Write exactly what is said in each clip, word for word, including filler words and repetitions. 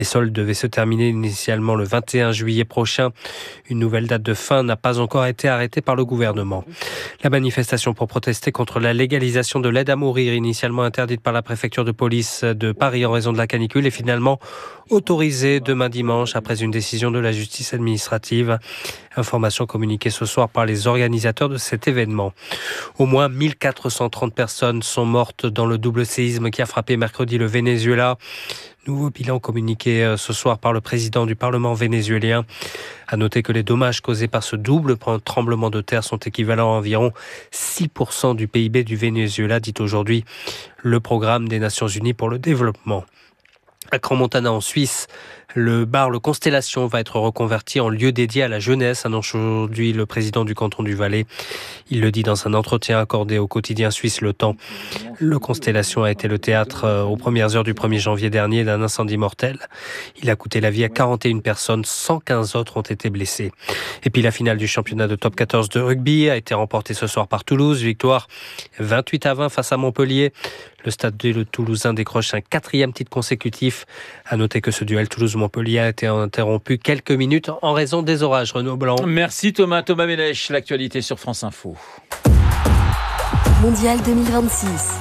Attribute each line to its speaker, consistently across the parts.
Speaker 1: Les soldes devaient se terminer initialement le vingt et un juillet prochain. Une nouvelle date de fin n'a pas encore été arrêtée par le gouvernement. La manifestation pour protester contre la légalisation de l'aide à mourir, initialement interdite par la préfecture de police de Paris en raison de la canicule, est finalement autorisée demain dimanche après une décision de la justice administrative. Information communiquée ce soir par les organisateurs de cet événement. Au moins mille quatre cent trente personnes sont mortes dans le double séisme qui a frappé mercredi le Venezuela. Nouveau bilan communiqué ce soir par le président du Parlement vénézuélien. À noter que les dommages causés par ce double tremblement de terre sont équivalents à environ six pour cent du P I B du Venezuela, dit aujourd'hui le programme des Nations Unies pour le développement. À Crans-Montana en Suisse, le bar Le Constellation va être reconverti en lieu dédié à la jeunesse, annonce aujourd'hui le président du canton du Valais. Il le dit dans un entretien accordé au quotidien suisse Le Temps. Le Constellation a été le théâtre aux premières heures du premier janvier dernier d'un incendie mortel. Il a coûté la vie à quarante et une personnes, cent quinze autres ont été blessés. Et puis la finale du championnat de top quatorze de rugby a été remportée ce soir par Toulouse. Victoire vingt-huit à vingt face à Montpellier. Le Stade de Toulousain décroche un quatrième titre consécutif. À noter que ce duel Toulouse-Montpellier a été interrompu quelques minutes en raison des orages. Renaud Blanc.
Speaker 2: Merci Thomas. Thomas Ménech, l'actualité sur France Info.
Speaker 3: Mondial deux mille vingt-six.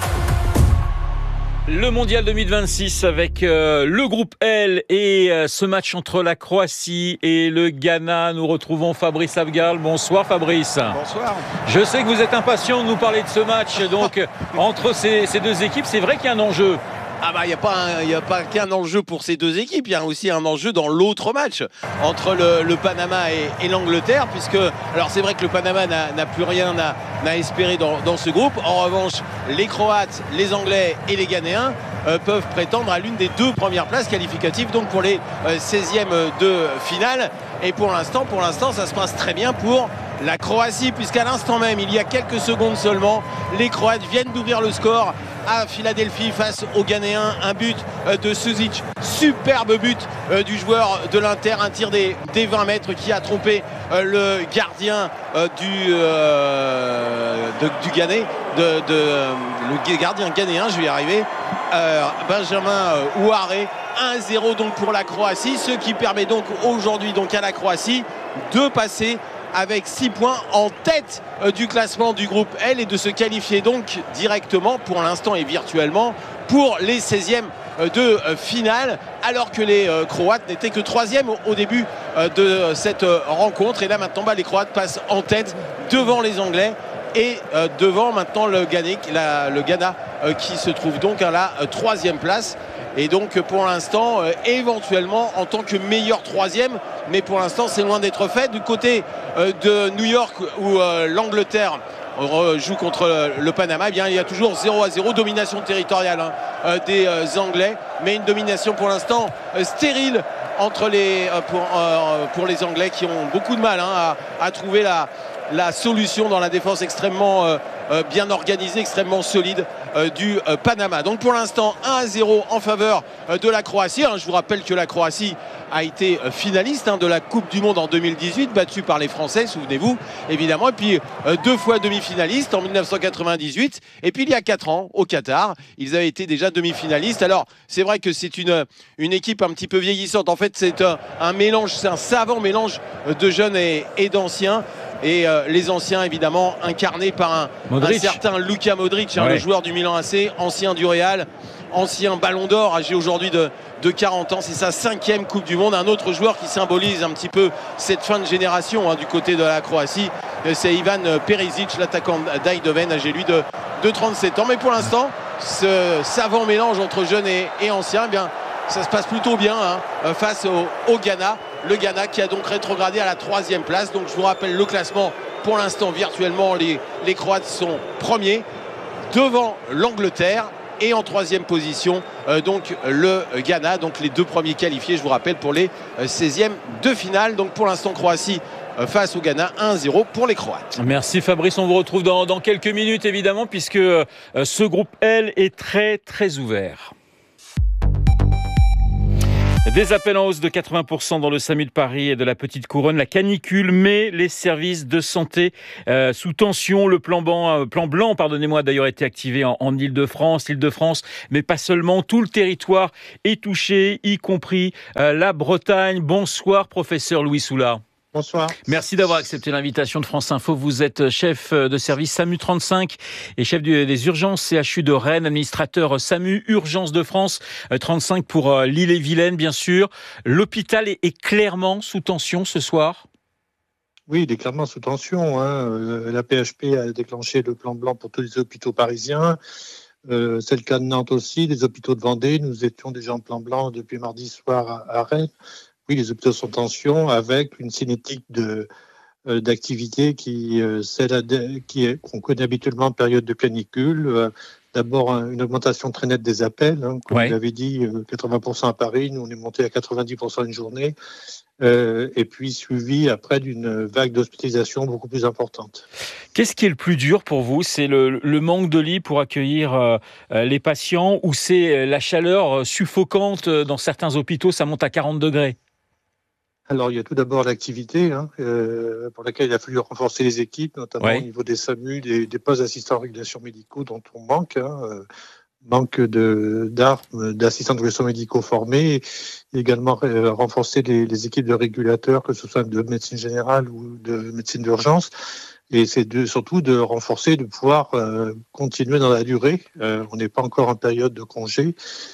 Speaker 2: Le Mondial deux mille vingt-six avec euh, le groupe L et euh, ce match entre la Croatie et le Ghana. Nous retrouvons Fabrice Abgal. Bonsoir Fabrice.
Speaker 4: Bonsoir.
Speaker 2: Je sais que vous êtes impatient de nous parler de ce match donc entre ces, ces deux équipes. C'est vrai qu'il y a un enjeu.
Speaker 4: Ah bah il n'y a pas un, y a pas qu'un enjeu pour ces deux équipes, il y a aussi un enjeu dans l'autre match entre le, le Panama et, et l'Angleterre, puisque alors c'est vrai que le Panama n'a, n'a plus rien à, à espérer dans, dans ce groupe. En revanche, les Croates, les Anglais et les Ghanéens euh, peuvent prétendre à l'une des deux premières places qualificatives, donc pour les euh, seizièmes de finale. Et pour l'instant, pour l'instant, ça se passe très bien pour la Croatie, puisqu'à l'instant même, il y a quelques secondes seulement, les Croates viennent d'ouvrir le score à Philadelphie face aux Ghanéens. Un but de Suzic, superbe but du joueur de l'Inter, un tir des, des vingt mètres qui a trompé le gardien du, euh, de, du Ghané, de, de, le gardien ghanéen, je vais y arriver, euh, Benjamin Ouaré. un zéro donc pour la Croatie, ce qui permet donc aujourd'hui donc à la Croatie de passer avec six points en tête du classement du groupe L et de se qualifier donc directement pour l'instant et virtuellement pour les seizièmes de finale, alors que les Croates n'étaient que troisième au début de cette rencontre. Et là maintenant bah, les Croates passent en tête devant les Anglais et devant maintenant le Ghana, la, le Ghana qui se trouve donc à la troisième place. Et donc pour l'instant, euh, éventuellement en tant que meilleur troisième, mais pour l'instant c'est loin d'être fait. Du côté euh, de New York où euh, l'Angleterre joue contre le, le Panama, eh bien, il y a toujours zéro à zéro, domination territoriale hein, euh, des euh, Anglais, mais une domination pour l'instant euh, stérile entre les, euh, pour, euh, pour les Anglais qui ont beaucoup de mal hein, à, à trouver la, la solution dans la défense extrêmement euh, euh, bien organisée, extrêmement solide euh, du euh, Panama. Donc pour l'instant un à zéro en faveur euh, de la Croatie. Hein, je vous rappelle que la Croatie a été euh, finaliste hein, de la Coupe du Monde en deux mille dix-huit, battue par les Français, souvenez-vous, évidemment. Et puis euh, deux fois demi-finaliste en mille neuf cent quatre-vingt-dix-huit. Et puis il y a quatre ans, au Qatar, ils avaient été déjà demi-finalistes. Alors c'est vrai que c'est une, une équipe un petit peu vieillissante. En fait c'est un, un mélange, c'est un savant mélange de jeunes et, et d'anciens. Et euh, les anciens évidemment incarnés par un, un certain Luka Modric, hein, ouais. Le joueur du Milan A C, ancien du Real, ancien Ballon d'Or, âgé aujourd'hui de, de quarante ans. C'est sa cinquième Coupe du Monde. Un autre joueur qui symbolise un petit peu cette fin de génération hein, du côté de la Croatie, c'est Ivan Perisic, l'attaquant d'Eindhoven, âgé lui de, de trente-sept ans. Mais pour l'instant, ce savant mélange entre jeunes et, et anciens, eh bien, ça se passe plutôt bien hein, face au, au Ghana. Le Ghana qui a donc rétrogradé à la troisième place. Donc je vous rappelle le classement pour l'instant virtuellement. Les, les Croates sont premiers devant l'Angleterre et en troisième position euh, donc le Ghana. Donc les deux premiers qualifiés, je vous rappelle, pour les euh, seizièmes de finale. Donc pour l'instant Croatie euh, face au Ghana, un zéro pour les Croates.
Speaker 2: Merci Fabrice, on vous retrouve dans, dans quelques minutes évidemment puisque euh, ce groupe L est très très ouvert. Des appels en hausse de quatre-vingts pour cent dans le SAMU de Paris et de la Petite Couronne. La canicule met les services de santé euh, sous tension. Le plan blanc, euh, plan blanc pardonnez-moi, a d'ailleurs été activé en, en Île-de-France. L'Île-de-France, mais pas seulement. Tout le territoire est touché, y compris euh, la Bretagne. Bonsoir, professeur Louis Soulard.
Speaker 3: Bonsoir.
Speaker 2: Merci d'avoir accepté l'invitation de France Info. Vous êtes chef de service SAMU trente-cinq et chef du, des urgences C H U de Rennes, administrateur SAMU Urgences de France trente-cinq pour l'Ille-et-Vilaine, bien sûr. L'hôpital est, est clairement sous tension ce soir.
Speaker 3: Oui, il est clairement sous tension. Hein. La P H P a déclenché le plan blanc pour tous les hôpitaux parisiens. Euh, c'est le cas de Nantes aussi, les hôpitaux de Vendée. Nous étions déjà en plan blanc depuis mardi soir à, à Rennes. Oui, les hôpitaux sont en tension avec une cinétique de, euh, d'activité qui, euh, celle qui est, qu'on connaît habituellement en période de canicule. Euh, d'abord, un, une augmentation très nette des appels. Hein, comme ouais. vous l'avez dit, euh, quatre-vingts pour cent à Paris. Nous, on est monté à quatre-vingt-dix pour cent une journée. Euh, et puis suivi après d'une vague d'hospitalisation beaucoup plus importante.
Speaker 2: Qu'est-ce qui est le plus dur pour vous ? C'est le, le manque de lits pour accueillir euh, les patients ou c'est la chaleur suffocante dans certains hôpitaux, ça monte à quarante degrés ?
Speaker 3: Alors, il y a tout d'abord l'activité hein, euh, pour laquelle il a fallu renforcer les équipes, notamment ouais. au niveau des SAMU, des, des postes d'assistants en régulation médicaux dont on manque, hein, euh, manque de, d'armes, d'assistants de régulation médicaux formés, et également euh, renforcer les, les équipes de régulateurs, que ce soit de médecine générale ou de médecine d'urgence. Et c'est de, surtout de renforcer, de pouvoir euh, continuer dans la durée. Euh, on n'est pas encore en période de congé.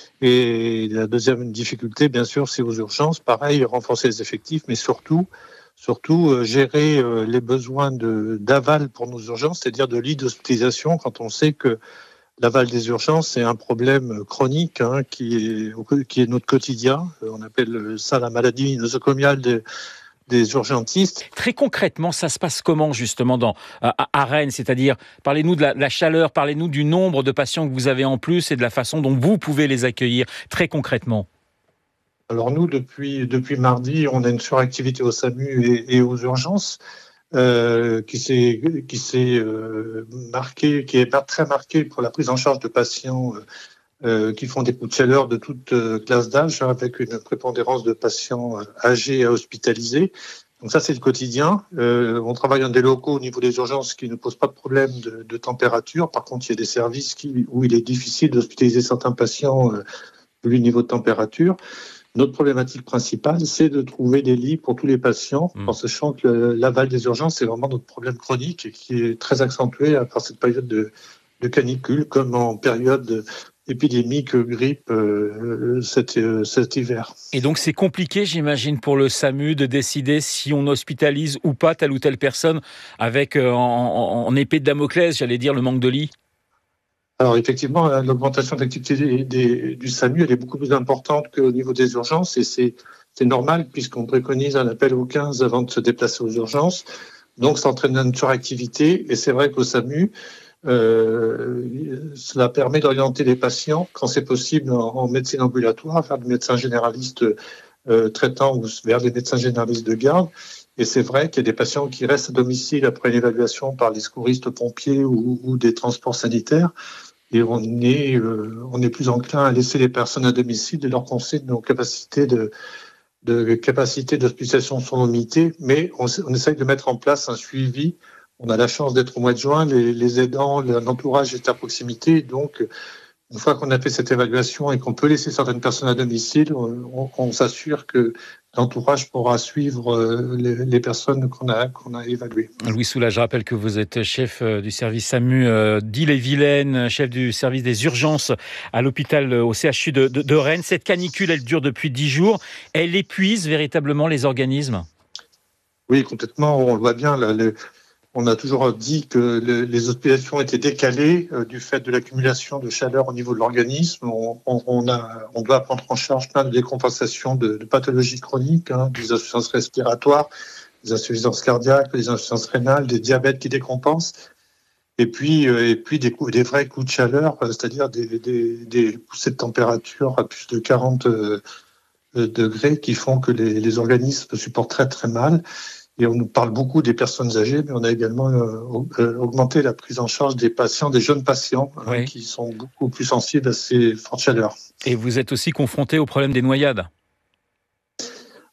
Speaker 3: Et la deuxième difficulté, bien sûr, c'est aux urgences. Pareil, renforcer les effectifs, mais surtout, surtout euh, gérer euh, les besoins de, d'aval pour nos urgences, c'est-à-dire de lits d'hospitalisation, quand on sait que l'aval des urgences, c'est un problème chronique hein, qui, est, qui est notre quotidien. On appelle ça la maladie nosocomiale de des urgentistes.
Speaker 2: Très concrètement, ça se passe comment justement dans, à, à Rennes ? C'est-à-dire, parlez-nous de la, de la chaleur, parlez-nous du nombre de patients que vous avez en plus et de la façon dont vous pouvez les accueillir, très concrètement.
Speaker 3: Alors nous, depuis, depuis mardi, on a une suractivité au SAMU et, et aux urgences euh, qui s'est, qui s'est euh, marquée, qui est très marquée pour la prise en charge de patients euh, Euh, qui font des coups de chaleur de toute euh, classe d'âge, hein, avec une prépondérance de patients euh, âgés à hospitaliser. Donc ça, c'est le quotidien. Euh, on travaille dans des locaux au niveau des urgences qui ne posent pas de problème de, de température. Par contre, il y a des services qui, où il est difficile d'hospitaliser certains patients euh, vu le niveau de température. Notre problématique principale, c'est de trouver des lits pour tous les patients, mmh. en sachant que le, l'aval des urgences, c'est vraiment notre problème chronique et qui est très accentué par cette période de, de canicule, comme en période de épidémique grippe euh, cet, euh, cet hiver.
Speaker 2: Et donc c'est compliqué, j'imagine, pour le SAMU de décider si on hospitalise ou pas telle ou telle personne avec euh, en, en, en épée de Damoclès, j'allais dire, le manque de lits.
Speaker 3: Alors effectivement, l'augmentation d'activité des, des, du SAMU, elle est beaucoup plus importante qu'au niveau des urgences et c'est, c'est normal puisqu'on préconise un appel au quinze avant de se déplacer aux urgences. Donc ça entraîne une suractivité et c'est vrai qu'au SAMU, Euh, cela permet d'orienter les patients, quand c'est possible, en, en médecine ambulatoire, vers des médecins généralistes euh, traitants ou vers des médecins généralistes de garde. Et c'est vrai qu'il y a des patients qui restent à domicile après une évaluation par les secouristes pompiers ou, ou des transports sanitaires. Et on est, euh, on est plus enclin à laisser les personnes à domicile et leur conseiller de nos capacités de, de capacité d'hospitalisation sont limitées, mais on, on essaye de mettre en place un suivi. On a la chance d'être au mois de juin, les, les aidants, l'entourage est à proximité. Donc, une fois qu'on a fait cette évaluation et qu'on peut laisser certaines personnes à domicile, on, on s'assure que l'entourage pourra suivre les, les personnes qu'on a, qu'on a évaluées.
Speaker 2: Louis Soulard, je rappelle que vous êtes chef du service SAMU d'Ille-et-Vilaine, chef du service des urgences à l'hôpital au C H U de, de, de Rennes. Cette canicule, elle dure depuis dix jours. Elle épuise véritablement les organismes ?
Speaker 3: Oui, complètement. On le voit bien. Là, le... On a toujours dit que les hospitalisations étaient décalées euh, du fait de l'accumulation de chaleur au niveau de l'organisme. On, on, on, a, on doit prendre en charge plein de décompensations de, de pathologies chroniques, hein, des insuffisances respiratoires, des insuffisances cardiaques, des insuffisances rénales, des diabètes qui décompensent. Et puis, euh, et puis des, coups, des vrais coups de chaleur, c'est-à-dire des, des, des poussées de température à plus de quarante euh, degrés qui font que les, les organismes supportent très très mal. Et on nous parle beaucoup des personnes âgées, mais on a également euh, augmenté la prise en charge des patients, des jeunes patients, oui. hein, qui sont beaucoup plus sensibles à ces fortes chaleurs.
Speaker 2: Et vous êtes aussi confronté au problème des noyades ?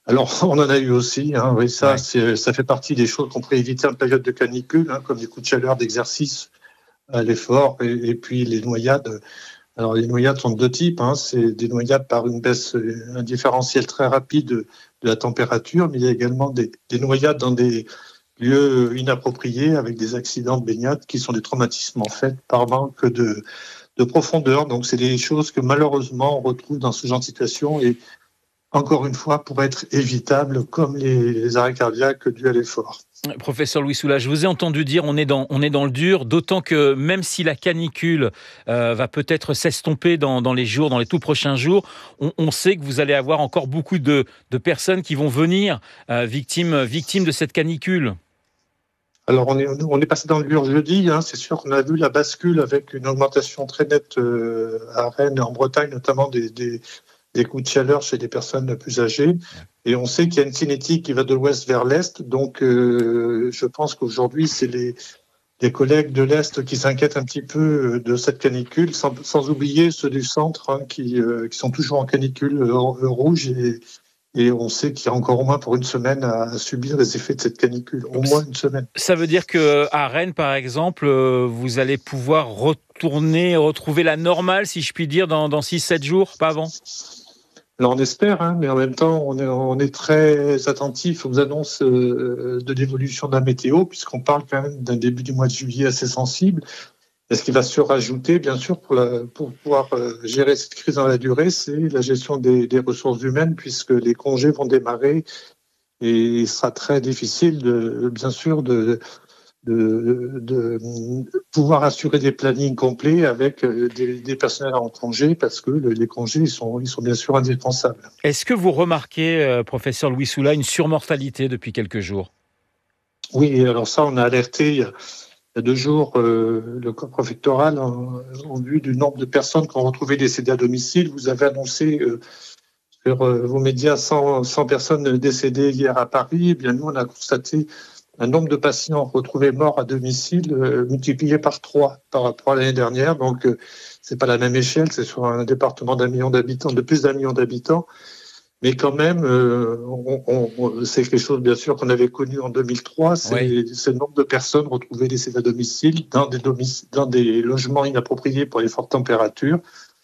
Speaker 3: Alors, on en a eu aussi. Hein, oui, ça,
Speaker 2: Ouais.
Speaker 3: c'est, ça fait partie des choses qu'on pourrait éviter en période de canicule, hein, comme les coups de chaleur d'exercice à l'effort et, et puis les noyades. Alors, les noyades sont de deux types. Hein, c'est des noyades par une baisse, un différentiel très rapide de, de la température, mais il y a également des, des noyades dans des lieux inappropriés avec des accidents de baignade qui sont des traumatismes en fait par manque de, de profondeur. Donc, c'est des choses que malheureusement on retrouve dans ce genre de situation et encore une fois, pour être évitable, comme les, les arrêts cardiaques dus à l'effort.
Speaker 2: Professeur Louis Soula, je vous ai entendu dire on est dans, on est dans le dur, d'autant que même si la canicule euh, va peut-être s'estomper dans, dans les jours, dans les tout prochains jours, on, on sait que vous allez avoir encore beaucoup de, de personnes qui vont venir euh, victimes, victimes de cette canicule.
Speaker 3: Alors, on est, on est passé dans le dur jeudi. Hein, c'est sûr qu'on a vu la bascule avec une augmentation très nette euh, à Rennes et en Bretagne, notamment des, des, des coups de chaleur chez des personnes plus âgées. Et on sait qu'il y a une cinétique qui va de l'ouest vers l'est. Donc, euh, je pense qu'aujourd'hui, c'est les, les collègues de l'est qui s'inquiètent un petit peu de cette canicule, sans, sans oublier ceux du centre hein, qui, euh, qui sont toujours en canicule euh, rouge. Et, et on sait qu'il y a encore au moins pour une semaine à, à subir les effets de cette canicule. Au moins une semaine.
Speaker 2: Ça veut dire qu'à Rennes, par exemple, vous allez pouvoir retourner, retrouver la normale, si je puis dire, dans, dans six sept jours, pas avant ?
Speaker 3: Alors on espère, hein, mais en même temps, on est, on est très attentif aux annonces euh, de l'évolution de la météo, puisqu'on parle quand même d'un début du mois de juillet assez sensible. Et ce qui va se rajouter, bien sûr, pour, la, pour pouvoir euh, gérer cette crise dans la durée, c'est la gestion des, des ressources humaines, puisque les congés vont démarrer et il sera très difficile, de, bien sûr, de... De, de, de pouvoir assurer des plannings complets avec des, des personnels en congé parce que le, les congés ils sont, ils sont bien sûr indispensables.
Speaker 2: Est-ce que vous remarquez, euh, professeur Louis Soula, une surmortalité depuis quelques jours ?
Speaker 3: Oui, alors ça, on a alerté il y a, il y a deux jours euh, le corps préfectoral en, en vue du nombre de personnes qui ont retrouvé décédées à domicile. Vous avez annoncé euh, sur euh, vos médias cent, cent personnes décédées hier à Paris. Eh bien, nous, on a constaté un nombre de patients retrouvés morts à domicile euh, multiplié par trois par rapport à l'année dernière. Donc, euh, c'est pas la même échelle, c'est sur un département d'un million d'habitants, de plus d'un million d'habitants. Mais quand même, euh, on, on, c'est quelque chose, bien sûr, qu'on avait connu en deux mille trois. C'est, oui. c'est le nombre de personnes retrouvées décédées à domicile dans des, domic- dans des logements inappropriés pour les fortes températures.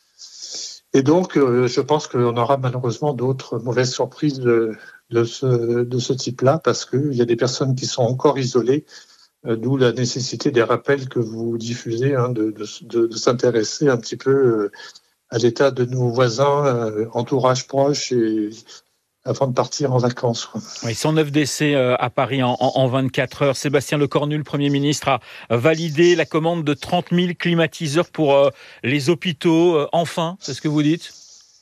Speaker 3: Et donc, euh, je pense qu'on aura malheureusement d'autres mauvaises surprises de, de ce, de ce type-là, parce qu'il y a des personnes qui sont encore isolées, euh, d'où la nécessité des rappels que vous diffusez, hein, de, de, de, de s'intéresser un petit peu euh, à l'état de nos voisins, euh, entourage proche, et avant de partir en vacances. Quoi.
Speaker 2: Oui, cent neuf décès à Paris en, en vingt-quatre heures. Sébastien Lecornu, le Premier ministre, a validé la commande de trente mille climatiseurs pour euh, les hôpitaux. Euh, enfin, c'est ce que vous dites ?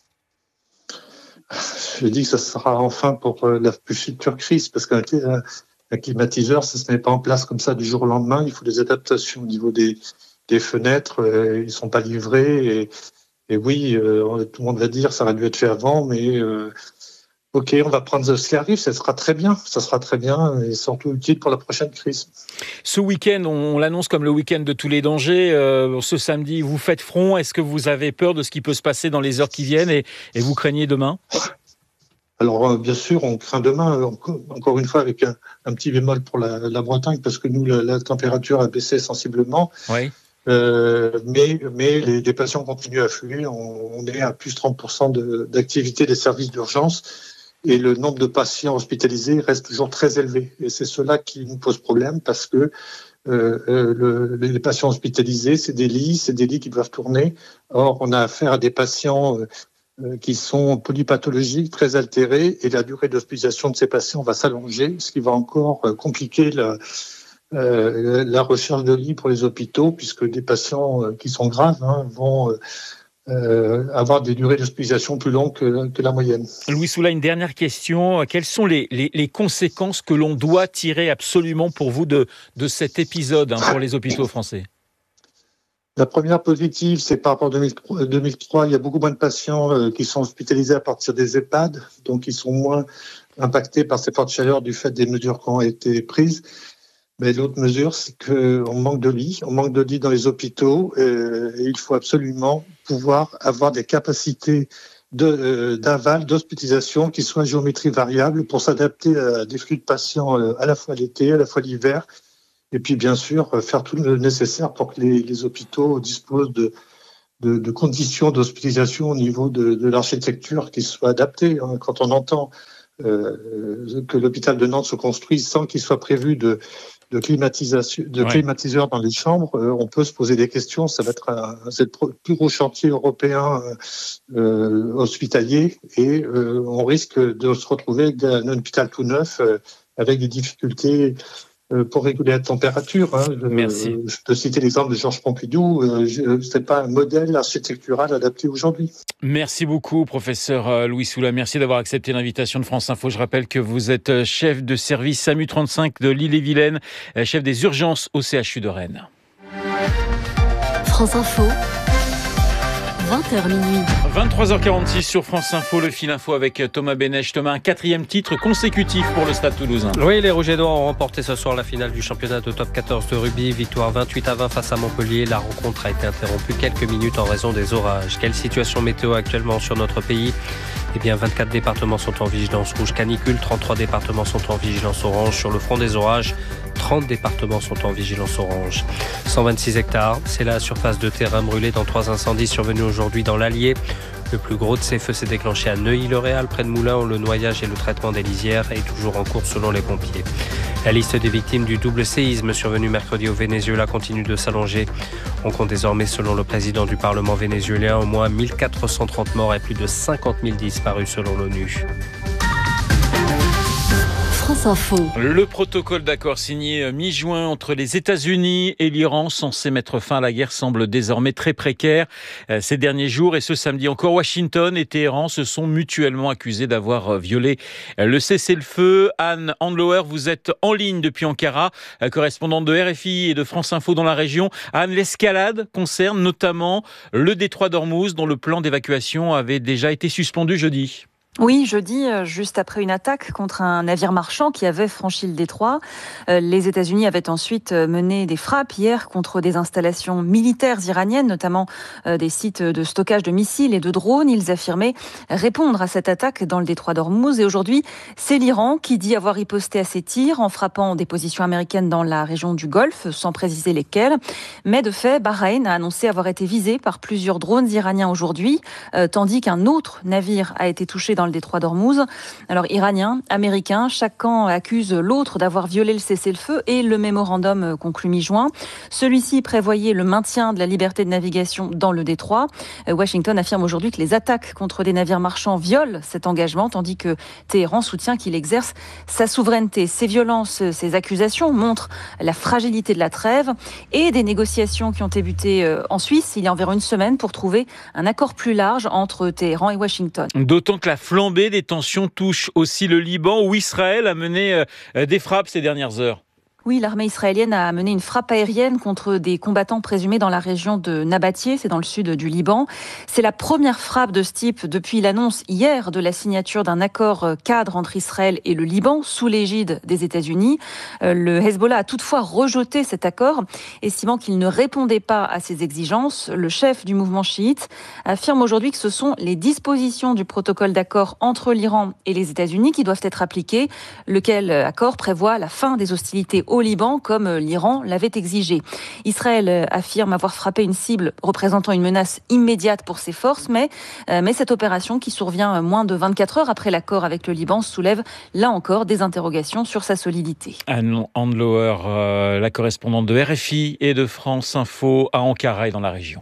Speaker 3: Je dis que ça sera enfin pour euh, la future crise, parce qu'un un climatiseur, ça ne se met pas en place comme ça du jour au lendemain. Il faut des adaptations au niveau des, des fenêtres. Euh, ils ne sont pas livrés. Et, et oui, euh, tout le monde va dire que ça aurait dû être fait avant, mais... Euh, Ok, on va prendre ce qui arrive, ça sera très bien, ça sera très bien et surtout utile pour la prochaine crise.
Speaker 2: Ce week-end, on l'annonce comme le week-end de tous les dangers. Euh, ce samedi, vous faites front. Est-ce que vous avez peur de ce qui peut se passer dans les heures qui viennent et, et vous craignez demain ?
Speaker 3: Alors, bien sûr, on craint demain, encore une fois, avec un, un petit bémol pour la, la Bretagne, parce que nous, la, la température a baissé sensiblement.
Speaker 2: Oui.
Speaker 3: Euh, mais, mais les, les patients continuent à affluer. On, on est à plus de trente pour cent de, d'activité des services d'urgence. Et le nombre de patients hospitalisés reste toujours très élevé. Et c'est cela qui nous pose problème parce que euh, le, les patients hospitalisés, c'est des lits, c'est des lits qui doivent tourner. Or, on a affaire à des patients euh, qui sont polypathologiques, très altérés, et la durée d'hospitalisation de ces patients va s'allonger, ce qui va encore compliquer la, euh, la recherche de lits pour les hôpitaux, puisque des patients qui sont graves hein, vont... Euh, Euh, avoir des durées d'hospitalisation plus longues que, que la moyenne.
Speaker 2: Louis Soula, une dernière question. Quelles sont les, les, les conséquences que l'on doit tirer absolument pour vous de, de cet épisode hein, pour les hôpitaux français ?
Speaker 3: La première positive, c'est par rapport à deux mille trois, il y a beaucoup moins de patients euh, qui sont hospitalisés à partir des EHPAD, donc ils sont moins impactés par ces fortes chaleurs du fait des mesures qui ont été prises. Mais l'autre mesure, c'est qu'on manque de lits, on manque de lits dans les hôpitaux euh, et il faut absolument pouvoir avoir des capacités de, euh, d'aval, d'hospitalisation qui soit à géométrie variable pour s'adapter à des flux de patients euh, à la fois l'été, à la fois l'hiver. Et puis, bien sûr, faire tout le nécessaire pour que les, les hôpitaux disposent de, de, de conditions d'hospitalisation au niveau de, de l'architecture qui soient adaptées. Quand on entend euh, que l'hôpital de Nantes se construit sans qu'il soit prévu de, de, climatisation, de ouais. climatiseurs dans les chambres, euh, on peut se poser des questions. Ça va être un, c'est le plus gros chantier européen euh, hospitalier et euh, on risque de se retrouver avec un hôpital tout neuf euh, avec des difficultés pour réguler la température. Hein.
Speaker 2: Merci.
Speaker 3: Je, je peux citer l'exemple de Georges Pompidou. Ce n'est pas un modèle architectural adapté aujourd'hui.
Speaker 2: Merci beaucoup, professeur Louis Soula. Merci d'avoir accepté l'invitation de France Info. Je rappelle que vous êtes chef de service SAMU trente-cinq de l'Ille-et-Vilaine, chef des urgences au C H U de Rennes.
Speaker 5: France Info. vingt heures minuit.
Speaker 2: vingt-trois heures quarante-six sur France Info, le fil info avec Thomas Bénèche. Thomas, un quatrième titre consécutif pour le Stade Toulousain.
Speaker 1: Oui, les Rouges et Noirs ont remporté ce soir la finale du championnat de top quatorze de rugby. Victoire vingt-huit à vingt face à Montpellier. La rencontre a été interrompue quelques minutes en raison des orages. Quelle situation météo actuellement sur notre pays ? Eh bien, vingt-quatre départements sont en vigilance rouge canicule, trente-trois départements sont en vigilance orange. Sur le front des orages, trente départements sont en vigilance orange. cent vingt-six hectares, c'est la surface de terrain brûlée dans trois incendies survenus aujourd'hui dans l'Allier. Le plus gros de ces feux s'est déclenché à Neuilly-le-Réal, près de Moulins, où le noyage et le traitement des lisières est toujours en cours selon les pompiers. La liste des victimes du double séisme survenu mercredi au Venezuela continue de s'allonger. On compte désormais, selon le président du Parlement vénézuélien, au moins mille quatre cent trente morts et plus de cinquante mille disparus selon l'ONU.
Speaker 5: France Info.
Speaker 2: Le protocole d'accord signé mi-juin entre les États-Unis et l'Iran, censé mettre fin à la guerre, semble désormais très précaire. Ces derniers jours et ce samedi encore, Washington et Téhéran se sont mutuellement accusés d'avoir violé le cessez-le-feu. Anne Handlower, vous êtes en ligne depuis Ankara, correspondante de R F I et de France Info dans la région. Anne, l'escalade concerne notamment le détroit d'Ormuz, dont le plan d'évacuation avait déjà été suspendu jeudi.
Speaker 6: Oui, jeudi, juste après une attaque contre un navire marchand qui avait franchi le détroit. Les États-Unis avaient ensuite mené des frappes hier contre des installations militaires iraniennes, notamment des sites de stockage de missiles et de drones. Ils affirmaient répondre à cette attaque dans le détroit d'Ormuz. Et aujourd'hui, c'est l'Iran qui dit avoir riposté à ces tirs en frappant des positions américaines dans la région du Golfe, sans préciser lesquelles. Mais de fait, Bahreïn a annoncé avoir été visé par plusieurs drones iraniens aujourd'hui, tandis qu'un autre navire a été touché dans le détroit d'Ormuz. Alors, Iraniens, Américains, chaque camp accuse l'autre d'avoir violé le cessez-le-feu et le mémorandum conclu mi-juin. Celui-ci prévoyait le maintien de la liberté de navigation dans le détroit. Washington affirme aujourd'hui que les attaques contre des navires marchands violent cet engagement, tandis que Téhéran soutient qu'il exerce sa souveraineté. Ces violences, ces accusations montrent la fragilité de la trêve et des négociations qui ont débuté en Suisse il y a environ une semaine pour trouver un accord plus large entre Téhéran et Washington.
Speaker 2: D'autant que la flambée des tensions touche aussi le Liban, où Israël a mené des frappes ces dernières heures.
Speaker 6: Oui, l'armée israélienne a mené une frappe aérienne contre des combattants présumés dans la région de Nabatieh, c'est dans le sud du Liban. C'est la première frappe de ce type depuis l'annonce hier de la signature d'un accord cadre entre Israël et le Liban sous l'égide des États-Unis. Le Hezbollah a toutefois rejeté cet accord, estimant qu'il ne répondait pas à ses exigences. Le chef du mouvement chiite affirme aujourd'hui que ce sont les dispositions du protocole d'accord entre l'Iran et les États-Unis qui doivent être appliquées, lequel accord prévoit la fin des hostilités au Liban, comme l'Iran l'avait exigé. Israël affirme avoir frappé une cible représentant une menace immédiate pour ses forces, mais, euh, mais cette opération, qui survient moins de vingt-quatre heures après l'accord avec le Liban, soulève là encore des interrogations sur sa solidité.
Speaker 2: Anne Handlower, euh, la correspondante de R F I et de France Info à Ankara et dans la région.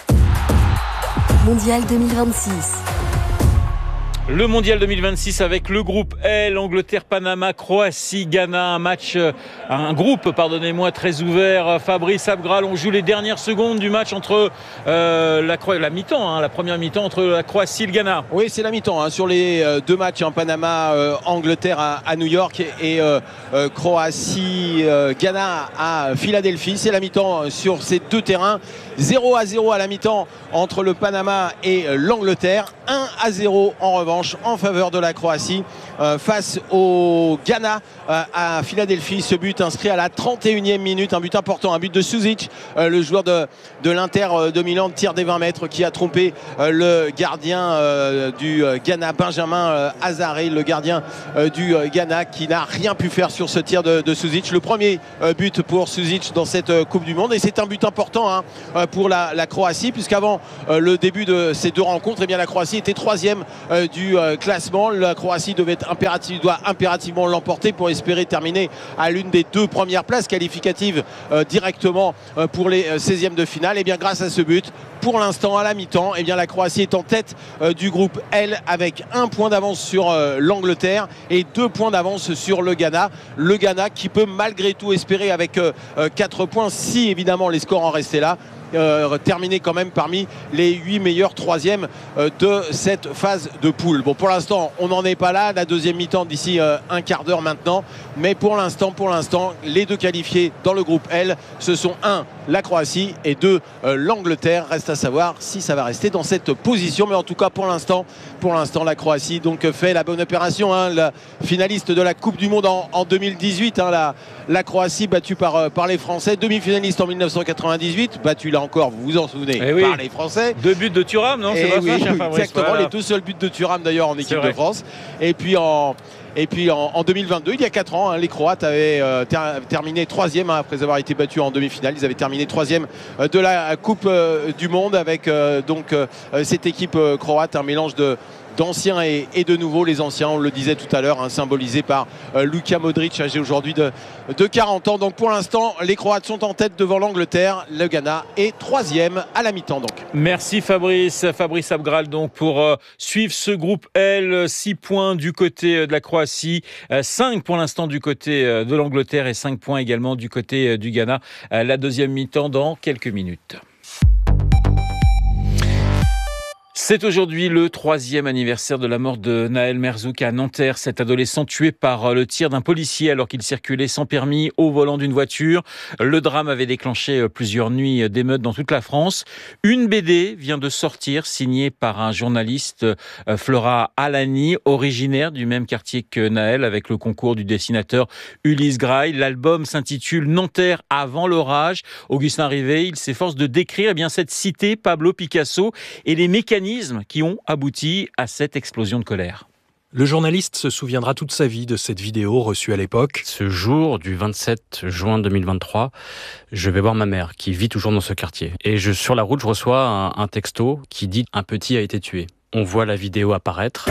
Speaker 5: Mondial deux mille vingt-six.
Speaker 2: Le Mondial deux mille vingt-six avec le groupe L, Angleterre, Panama, Croatie, Ghana, un match, un groupe, pardonnez-moi, très ouvert. Fabrice Abgral, on joue les dernières secondes du match entre euh, la, la mi-temps, hein, la première mi-temps entre la Croatie et le Ghana.
Speaker 4: Oui, c'est la mi-temps hein, sur les euh, deux matchs, hein, Panama, euh, Angleterre à, à New York et, et euh, euh, Croatie, euh, Ghana à Philadelphie. C'est la mi-temps sur ces deux terrains. zéro à zéro à la mi-temps entre le Panama et l'Angleterre. un à zéro en revanche en faveur de la Croatie euh, face au Ghana euh, à Philadelphie. Ce but inscrit à la trente et unième minute, un but important, un but de Suzic, euh, le joueur de, de l'Inter de Milan, de tir des vingt mètres, qui a trompé euh, le gardien euh, du Ghana, Benjamin euh, Hazaré, le gardien euh, du euh, Ghana, qui n'a rien pu faire sur ce tir de, de Suzic. Le premier euh, but pour Suzic dans cette euh, Coupe du Monde, et c'est un but important hein, pour la, la Croatie, puisqu'avant euh, le début de ces deux rencontres, eh bien, la Croatie était troisième euh, du euh, classement. La Croatie devait être impérative, doit impérativement l'emporter pour espérer terminer à l'une des deux premières places qualificatives euh, directement euh, pour les euh, seizièmes de finale. Et bien grâce à ce but, pour l'instant à la mi-temps, eh bien la Croatie est en tête euh, du groupe L avec un point d'avance sur euh, l'Angleterre et deux points d'avance sur le Ghana. Le Ghana qui peut malgré tout espérer avec euh, quatre points, si évidemment les scores en restaient là, Euh, terminé quand même parmi les huit meilleurs troisièmes euh, de cette phase de poule. Bon, pour l'instant, on n'en est pas là. La deuxième mi-temps d'ici euh, un quart d'heure maintenant. Mais pour l'instant, pour l'instant, les deux qualifiés dans le groupe L, ce sont un, la Croatie, et deux, euh, l'Angleterre. Reste à savoir si ça va rester dans cette position. Mais en tout cas, pour l'instant, pour l'instant, la Croatie donc fait la bonne opération. Hein, la finaliste de la Coupe du Monde en, en deux mille dix-huit. Hein, la, la Croatie battue par, euh, par les Français. Demi-finaliste en mille neuf cent quatre-vingt-dix-huit. Battue là encore, vous vous en souvenez,
Speaker 2: eh oui.
Speaker 4: par les Français.
Speaker 2: Deux buts de Thuram, non? C'est pas
Speaker 4: oui,
Speaker 2: ça, cher Fabrice?
Speaker 4: Exactement, voilà. Les deux seuls buts de Thuram d'ailleurs en équipe de France. Et puis en... Et puis en, en deux mille vingt-deux, il y a quatre ans, hein, les Croates avaient euh, ter terminé troisième hein, après avoir été battus en demi-finale. Ils avaient terminé troisième euh, de la Coupe euh, du Monde avec euh, donc euh, cette équipe euh, croate, un mélange de d'anciens et, et de nouveaux. Les anciens, on le disait tout à l'heure, hein, symbolisés par euh, Luka Modric, âgé aujourd'hui de, de quarante ans. Donc pour l'instant, les Croates sont en tête devant l'Angleterre. Le Ghana est troisième à la mi-temps. Donc.
Speaker 2: Merci Fabrice. Fabrice Abgral donc pour euh, suivre ce groupe L. six points du côté de la Croatie, euh, cinq pour l'instant du côté euh, de l'Angleterre et cinq points également du côté euh, du Ghana. Euh, la deuxième mi-temps dans quelques minutes. C'est aujourd'hui le troisième anniversaire de la mort de Nahel Merzouk à Nanterre, cet adolescent tué par le tir d'un policier alors qu'il circulait sans permis au volant d'une voiture. Le drame avait déclenché plusieurs nuits d'émeutes dans toute la France. Une B D vient de sortir, signée par un journaliste, Flora Alani, originaire du même quartier que Nahel, avec le concours du dessinateur Ulysse Graille. L'album s'intitule Nanterre avant l'orage. Augustin Rivet, il s'efforce de décrire eh bien, cette cité, Pablo Picasso, et les mécanismes qui ont abouti à cette explosion de colère.
Speaker 7: Le journaliste se souviendra toute sa vie de cette vidéo reçue à l'époque.
Speaker 8: Ce jour du vingt-sept juin deux mille vingt-trois, je vais voir ma mère qui vit toujours dans ce quartier. Et je, sur la route, je reçois un, un texto qui dit « Un petit a été tué ». On voit la vidéo apparaître.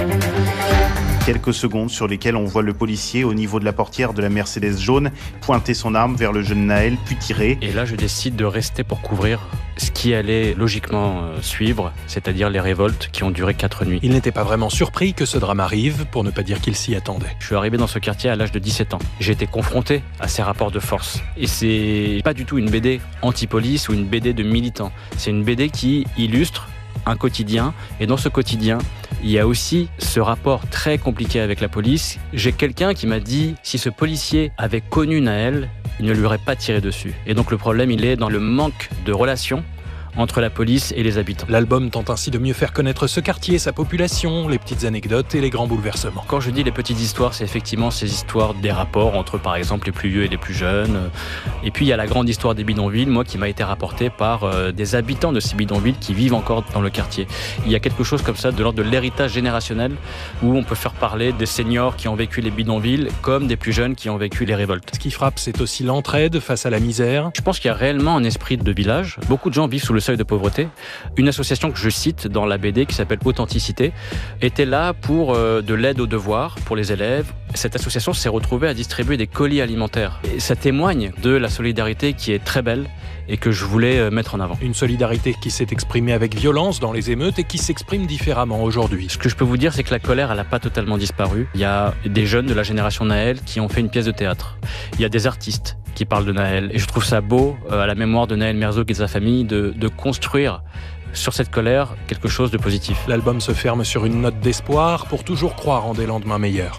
Speaker 9: Quelques secondes sur lesquelles on voit le policier au niveau de la portière de la Mercedes jaune pointer son arme vers le jeune Nahel, puis tirer.
Speaker 8: Et là, je décide de rester pour couvrir ce qui allait logiquement euh, suivre, c'est-à-dire les révoltes qui ont duré quatre nuits.
Speaker 7: Il n'était pas vraiment surpris que ce drame arrive, pour ne pas dire qu'il s'y attendait.
Speaker 8: Je suis arrivé dans ce quartier à l'âge de dix-sept ans. J'ai été confronté à ces rapports de force. Et c'est pas du tout une B D anti-police ou une B D de militants. C'est une B D qui illustre un quotidien, et dans ce quotidien, il y a aussi ce rapport très compliqué avec la police. J'ai quelqu'un qui m'a dit, si ce policier avait connu Nahel, il ne lui aurait pas tiré dessus. Et donc le problème, il est dans le manque de relation entre la police et les habitants.
Speaker 7: L'album tente ainsi de mieux faire connaître ce quartier, sa population, les petites anecdotes et les grands bouleversements.
Speaker 8: Quand je dis les petites histoires, c'est effectivement ces histoires des rapports entre, par exemple, les plus vieux et les plus jeunes. Et puis, il y a la grande histoire des bidonvilles, moi, qui m'a été rapportée par euh, des habitants de ces bidonvilles qui vivent encore dans le quartier. Il y a quelque chose comme ça de l'ordre de l'héritage générationnel où on peut faire parler des seniors qui ont vécu les bidonvilles comme des plus jeunes qui ont vécu les révoltes.
Speaker 7: Ce qui frappe, c'est aussi l'entraide face à la misère.
Speaker 8: Je pense qu'il y a réellement un esprit de village. Beaucoup de gens vivent sous le seuil de pauvreté. Une association que je cite dans la B D qui s'appelle Authenticité était là pour euh, de l'aide aux devoirs pour les élèves. Cette association s'est retrouvée à distribuer des colis alimentaires. Et ça témoigne de la solidarité qui est très belle et que je voulais mettre en avant.
Speaker 7: Une solidarité qui s'est exprimée avec violence dans les émeutes et qui s'exprime différemment aujourd'hui.
Speaker 8: Ce que je peux vous dire, c'est que la colère, elle n'a pas totalement disparu. Il y a des jeunes de la génération Nahel qui ont fait une pièce de théâtre. Il y a des artistes qui parlent de Nahel. Et je trouve ça beau, euh, à la mémoire de Nahel Merzouk et de sa famille, de, de construire sur cette colère quelque chose de positif.
Speaker 7: L'album se ferme sur une note d'espoir pour toujours croire en des lendemains meilleurs.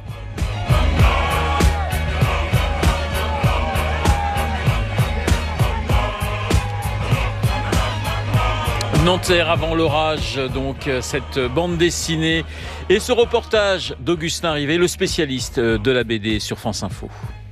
Speaker 2: Nanterre avant l'orage, donc cette bande dessinée et ce reportage d'Augustin Rivet, le spécialiste de la B D sur France Info.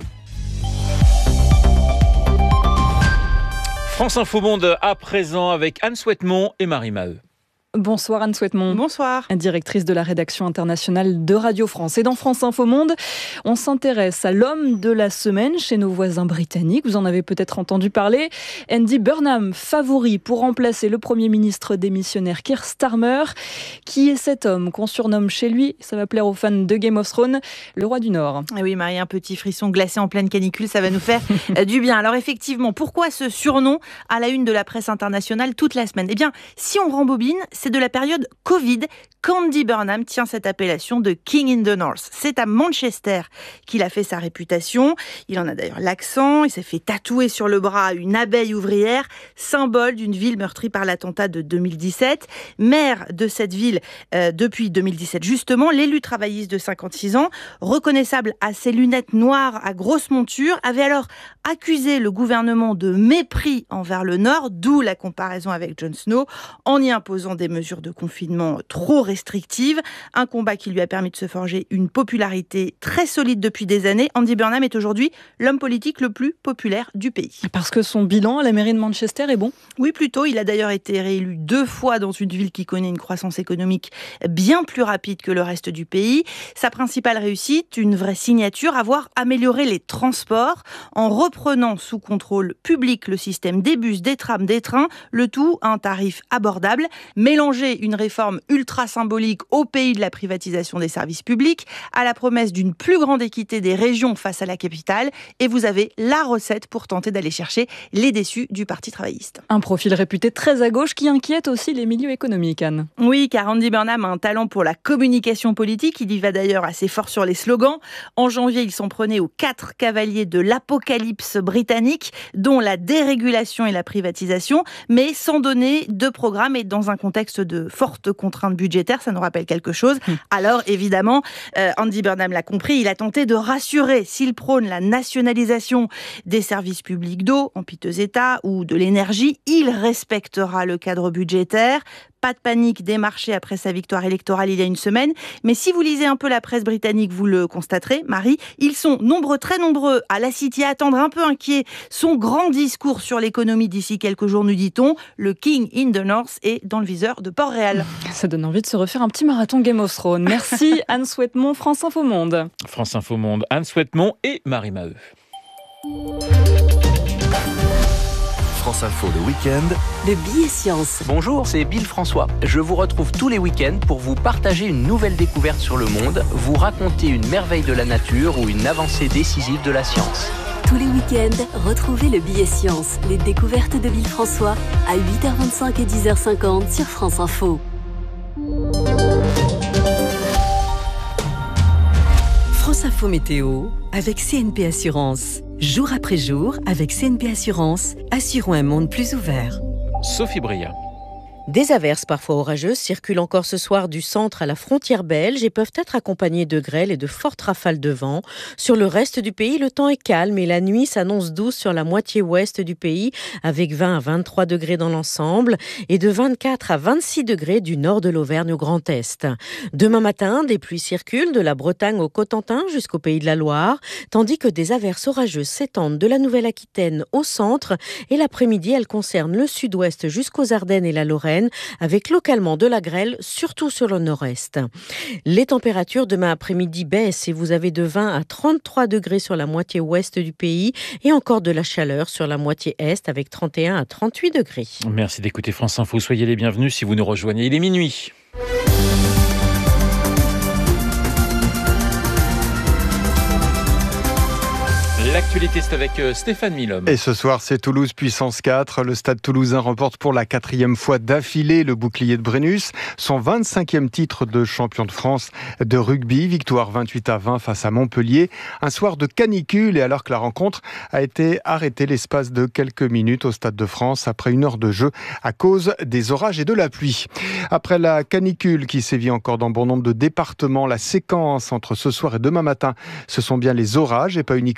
Speaker 2: France Info Monde à présent avec Anne Souhaitemont et Marie Maheu.
Speaker 10: Bonsoir Anne Souhaitemont.
Speaker 11: Bonsoir.
Speaker 10: Directrice de la rédaction internationale de Radio France. Et dans France Info Monde, on s'intéresse à l'homme de la semaine chez nos voisins britanniques. Vous en avez peut-être entendu parler. Andy Burnham, favori pour remplacer le Premier ministre démissionnaire Keir Starmer. Qui est cet homme qu'on surnomme chez lui, ça va plaire aux fans de Game of Thrones, le roi du Nord.
Speaker 11: Ah oui Marie, un petit frisson glacé en pleine canicule, ça va nous faire du bien. Alors effectivement, pourquoi ce surnom à la une de la presse internationale toute la semaine ? Eh bien, si on rembobine, c'est de la période Covid qu'Andy Burnham tient cette appellation de King in the North. C'est à Manchester qu'il a fait sa réputation. Il en a d'ailleurs l'accent. Il s'est fait tatouer sur le bras une abeille ouvrière, symbole d'une ville meurtrie par l'attentat de deux mille dix-sept. Maire de cette ville euh, depuis deux mille dix-sept, justement, l'élu travailliste de cinquante-six ans, reconnaissable à ses lunettes noires à grosse monture, avait alors accusé le gouvernement de mépris envers le Nord, d'où la comparaison avec Jon Snow, en y imposant des mesures de confinement trop restrictives. Un combat qui lui a permis de se forger une popularité très solide depuis des années. Andy Burnham est aujourd'hui l'homme politique le plus populaire du pays.
Speaker 10: Parce que son bilan à la mairie de Manchester est bon ?
Speaker 11: Oui, plutôt. Il a d'ailleurs été réélu deux fois dans une ville qui connaît une croissance économique bien plus rapide que le reste du pays. Sa principale réussite, une vraie signature, avoir amélioré les transports en reprenant sous contrôle public le système des bus, des trams, des trains, le tout à un tarif abordable. Mélanger une réforme ultra symbolique au pays de la privatisation des services publics, à la promesse d'une plus grande équité des régions face à la capitale, et vous avez la recette pour tenter d'aller chercher les déçus du Parti travailliste.
Speaker 10: Un profil réputé très à gauche qui inquiète aussi les milieux économiques, Anne.
Speaker 11: Oui, car Andy Burnham a un talent pour la communication politique. Il y va d'ailleurs assez fort sur les slogans. En janvier, il s'en prenait aux quatre cavaliers de l'apocalypse britannique, dont la dérégulation et la privatisation, mais sans donner de programme et dans un contexte de fortes contraintes budgétaires. Ça nous rappelle quelque chose. Mmh. Alors, évidemment, euh, Andy Burnham l'a compris, il a tenté de rassurer. S'il prône la nationalisation des services publics d'eau en piteux état ou de l'énergie, il respectera le cadre budgétaire. Pas de panique des marchés après sa victoire électorale il y a une semaine. Mais si vous lisez un peu la presse britannique, vous le constaterez, Marie, ils sont nombreux, très nombreux à la City à attendre un peu inquiet son grand discours sur l'économie d'ici quelques jours, nous dit-on. Le King in the North est dans le viseur de Port-Réal.
Speaker 10: Ça donne envie de se refaire un petit marathon Game of Thrones. Merci Anne Souhaitemont, France Info Monde.
Speaker 2: France Info Monde, Anne Souhaitemont et Marie Maheu.
Speaker 12: France Info le week-end.
Speaker 5: Le billet science.
Speaker 13: Bonjour, c'est Bill François. Je vous retrouve tous les week-ends pour vous partager une nouvelle découverte sur le monde, vous raconter une merveille de la nature ou une avancée décisive de la science.
Speaker 5: Tous les week-ends, retrouvez le billet science, les découvertes de Bill François à huit heures vingt-cinq et dix heures cinquante sur France Info. France Info Météo avec C N P Assurance. Jour après jour, avec C N P Assurance, assurons un monde plus ouvert.
Speaker 2: Sophie Bria.
Speaker 14: Des averses parfois orageuses circulent encore ce soir du centre à la frontière belge et peuvent être accompagnées de grêle et de fortes rafales de vent. Sur le reste du pays, le temps est calme et la nuit s'annonce douce sur la moitié ouest du pays avec vingt à vingt-trois degrés dans l'ensemble et de vingt-quatre à vingt-six degrés du nord de l'Auvergne au Grand Est. Demain matin, des pluies circulent de la Bretagne au Cotentin jusqu'au Pays de la Loire, tandis que des averses orageuses s'étendent de la Nouvelle-Aquitaine au centre et l'après-midi, elles concernent le sud-ouest jusqu'aux Ardennes et la Lorraine, avec localement de la grêle, surtout sur le nord-est. Les températures demain après-midi baissent et vous avez de vingt à trente-trois degrés sur la moitié ouest du pays et encore de la chaleur sur la moitié est avec trente et un à trente-huit degrés.
Speaker 2: Merci d'écouter France Info. Soyez les bienvenus si vous nous rejoignez. Il est minuit. L'actualité, c'est avec Stéphane Milhomme.
Speaker 15: Et ce soir, c'est Toulouse puissance quatre. Le Stade toulousain remporte pour la quatrième fois d'affilée le bouclier de Brennus. Son vingt-cinquième titre de champion de France de rugby. Victoire vingt-huit à vingt face à Montpellier. Un soir de canicule et alors que la rencontre a été arrêtée l'espace de quelques minutes au Stade de France après une heure de jeu à cause des orages et de la pluie. Après la canicule qui sévit encore dans bon nombre de départements, la séquence entre ce soir et demain matin, ce sont bien les orages et pas uniquement en région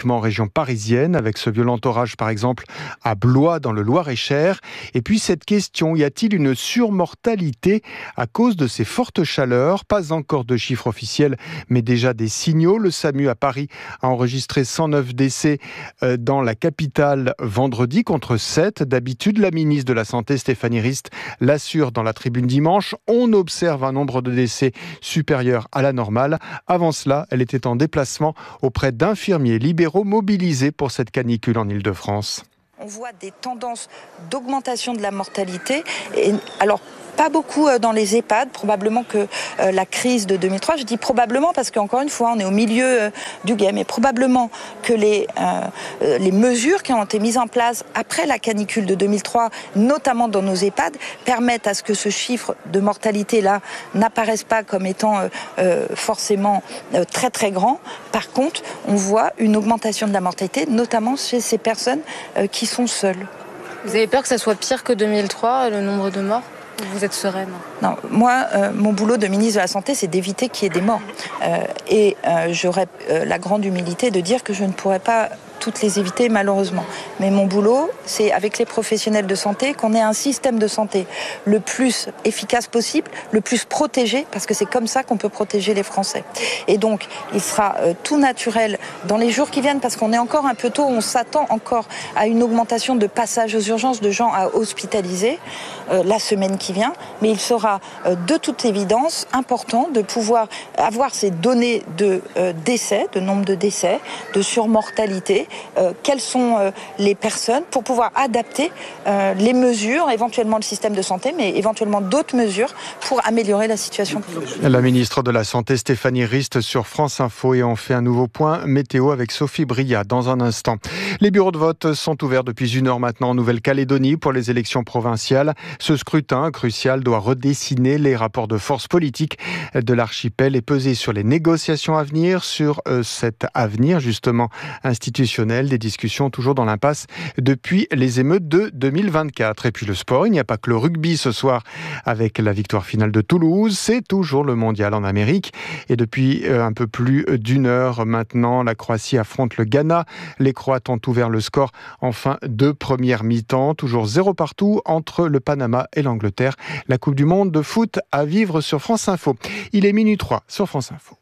Speaker 15: région parisienne, avec ce violent orage par exemple à Blois dans le Loir-et-Cher. Et puis cette question, y a-t-il une surmortalité à cause de ces fortes chaleurs? Pas encore de chiffres officiels, mais déjà des signaux. Le SAMU à Paris a enregistré cent neuf décès dans la capitale vendredi contre sept. D'habitude, la ministre de la Santé, Stéphanie Rist, l'assure dans la tribune dimanche. On observe un nombre de décès supérieur à la normale. Avant cela, elle était en déplacement auprès d'infirmiers libéraux mobilisés pour cette canicule en Île-de-France.
Speaker 16: On voit des tendances d'augmentation de la mortalité. Et alors, pas beaucoup dans les EHPAD, probablement que euh, la crise de deux mille trois, je dis probablement parce qu'encore une fois, on est au milieu euh, du game, et probablement que les, euh, les mesures qui ont été mises en place après la canicule de deux mille trois, notamment dans nos EHPAD, permettent à ce que ce chiffre de mortalité-là n'apparaisse pas comme étant euh, euh, forcément euh, très très grand. Par contre, on voit une augmentation de la mortalité, notamment chez ces personnes euh, qui sont seules.
Speaker 17: Vous avez peur que ça soit pire que deux mille trois, le nombre de morts ? Vous êtes sereine?
Speaker 16: Non, moi, euh, mon boulot de ministre de la Santé, c'est d'éviter qu'il y ait des morts. Euh, et euh, j'aurais euh, la grande humilité de dire que je ne pourrais pas toutes les éviter, malheureusement. Mais mon boulot, c'est avec les professionnels de santé qu'on ait un système de santé le plus efficace possible, le plus protégé, parce que c'est comme ça qu'on peut protéger les Français. Et donc, il sera euh, tout naturel dans les jours qui viennent, parce qu'on est encore un peu tôt, on s'attend encore à une augmentation de passages aux urgences, de gens à hospitaliser euh, la semaine qui vient. Mais il sera euh, de toute évidence important de pouvoir avoir ces données de euh, décès, de nombre de décès, de surmortalité, Euh, quelles sont euh, les personnes pour pouvoir adapter euh, les mesures, éventuellement le système de santé, mais éventuellement d'autres mesures pour améliorer la situation.
Speaker 15: La ministre de la Santé, Stéphanie Rist, sur France Info, et on fait un nouveau point météo avec Sophie Bria dans un instant. Les bureaux de vote sont ouverts depuis une heure maintenant en Nouvelle-Calédonie pour les élections provinciales. Ce scrutin crucial doit redessiner les rapports de force politique de l'archipel et peser sur les négociations à venir, sur euh, cet avenir justement institutionnel. Des discussions toujours dans l'impasse depuis les émeutes de deux mille vingt-quatre. Et puis le sport, il n'y a pas que le rugby ce soir avec la victoire finale de Toulouse, c'est toujours le mondial en Amérique. Et depuis un peu plus d'une heure maintenant, la Croatie affronte le Ghana. Les Croates ont ouvert le score en fin de première mi-temps, toujours zéro partout entre le Panama et l'Angleterre. La Coupe du Monde de foot à vivre sur France Info. Il est minuit trois sur France Info.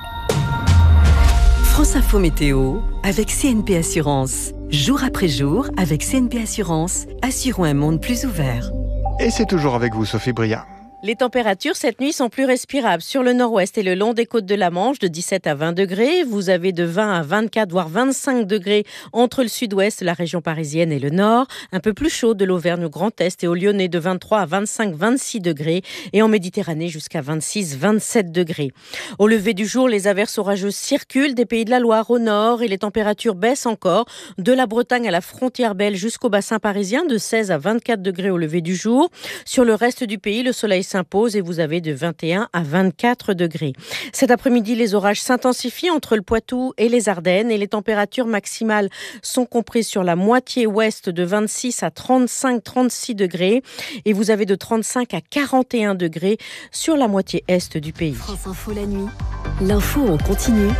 Speaker 5: France Info Météo avec C N P Assurance. Jour après jour, avec C N P Assurance, assurons un monde plus ouvert.
Speaker 15: Et c'est toujours avec vous, Sophie Bria.
Speaker 14: Les températures cette nuit sont plus respirables sur le nord-ouest et le long des côtes de la Manche, de dix-sept à vingt degrés. Vous avez de vingt à vingt-quatre, voire vingt-cinq degrés entre le sud-ouest, la région parisienne et le nord. Un peu plus chaud de l'Auvergne au Grand Est et au Lyonnais, de vingt-trois à vingt-cinq, vingt-six degrés. Et en Méditerranée jusqu'à vingt-six, vingt-sept degrés. Au lever du jour, les averses orageuses circulent des Pays de la Loire au nord et les températures baissent encore. De la Bretagne à la frontière belge jusqu'au bassin parisien, de seize à vingt-quatre degrés au lever du jour. Sur le reste du pays, le soleil s'impose et vous avez de vingt et un à vingt-quatre degrés. Cet après-midi, les orages s'intensifient entre le Poitou et les Ardennes et les températures maximales sont comprises sur la moitié ouest de vingt-six à trente-cinq, trente-six degrés et vous avez de trente-cinq à quarante et un degrés sur la moitié est du pays.
Speaker 5: France Info la nuit. L'info en continu.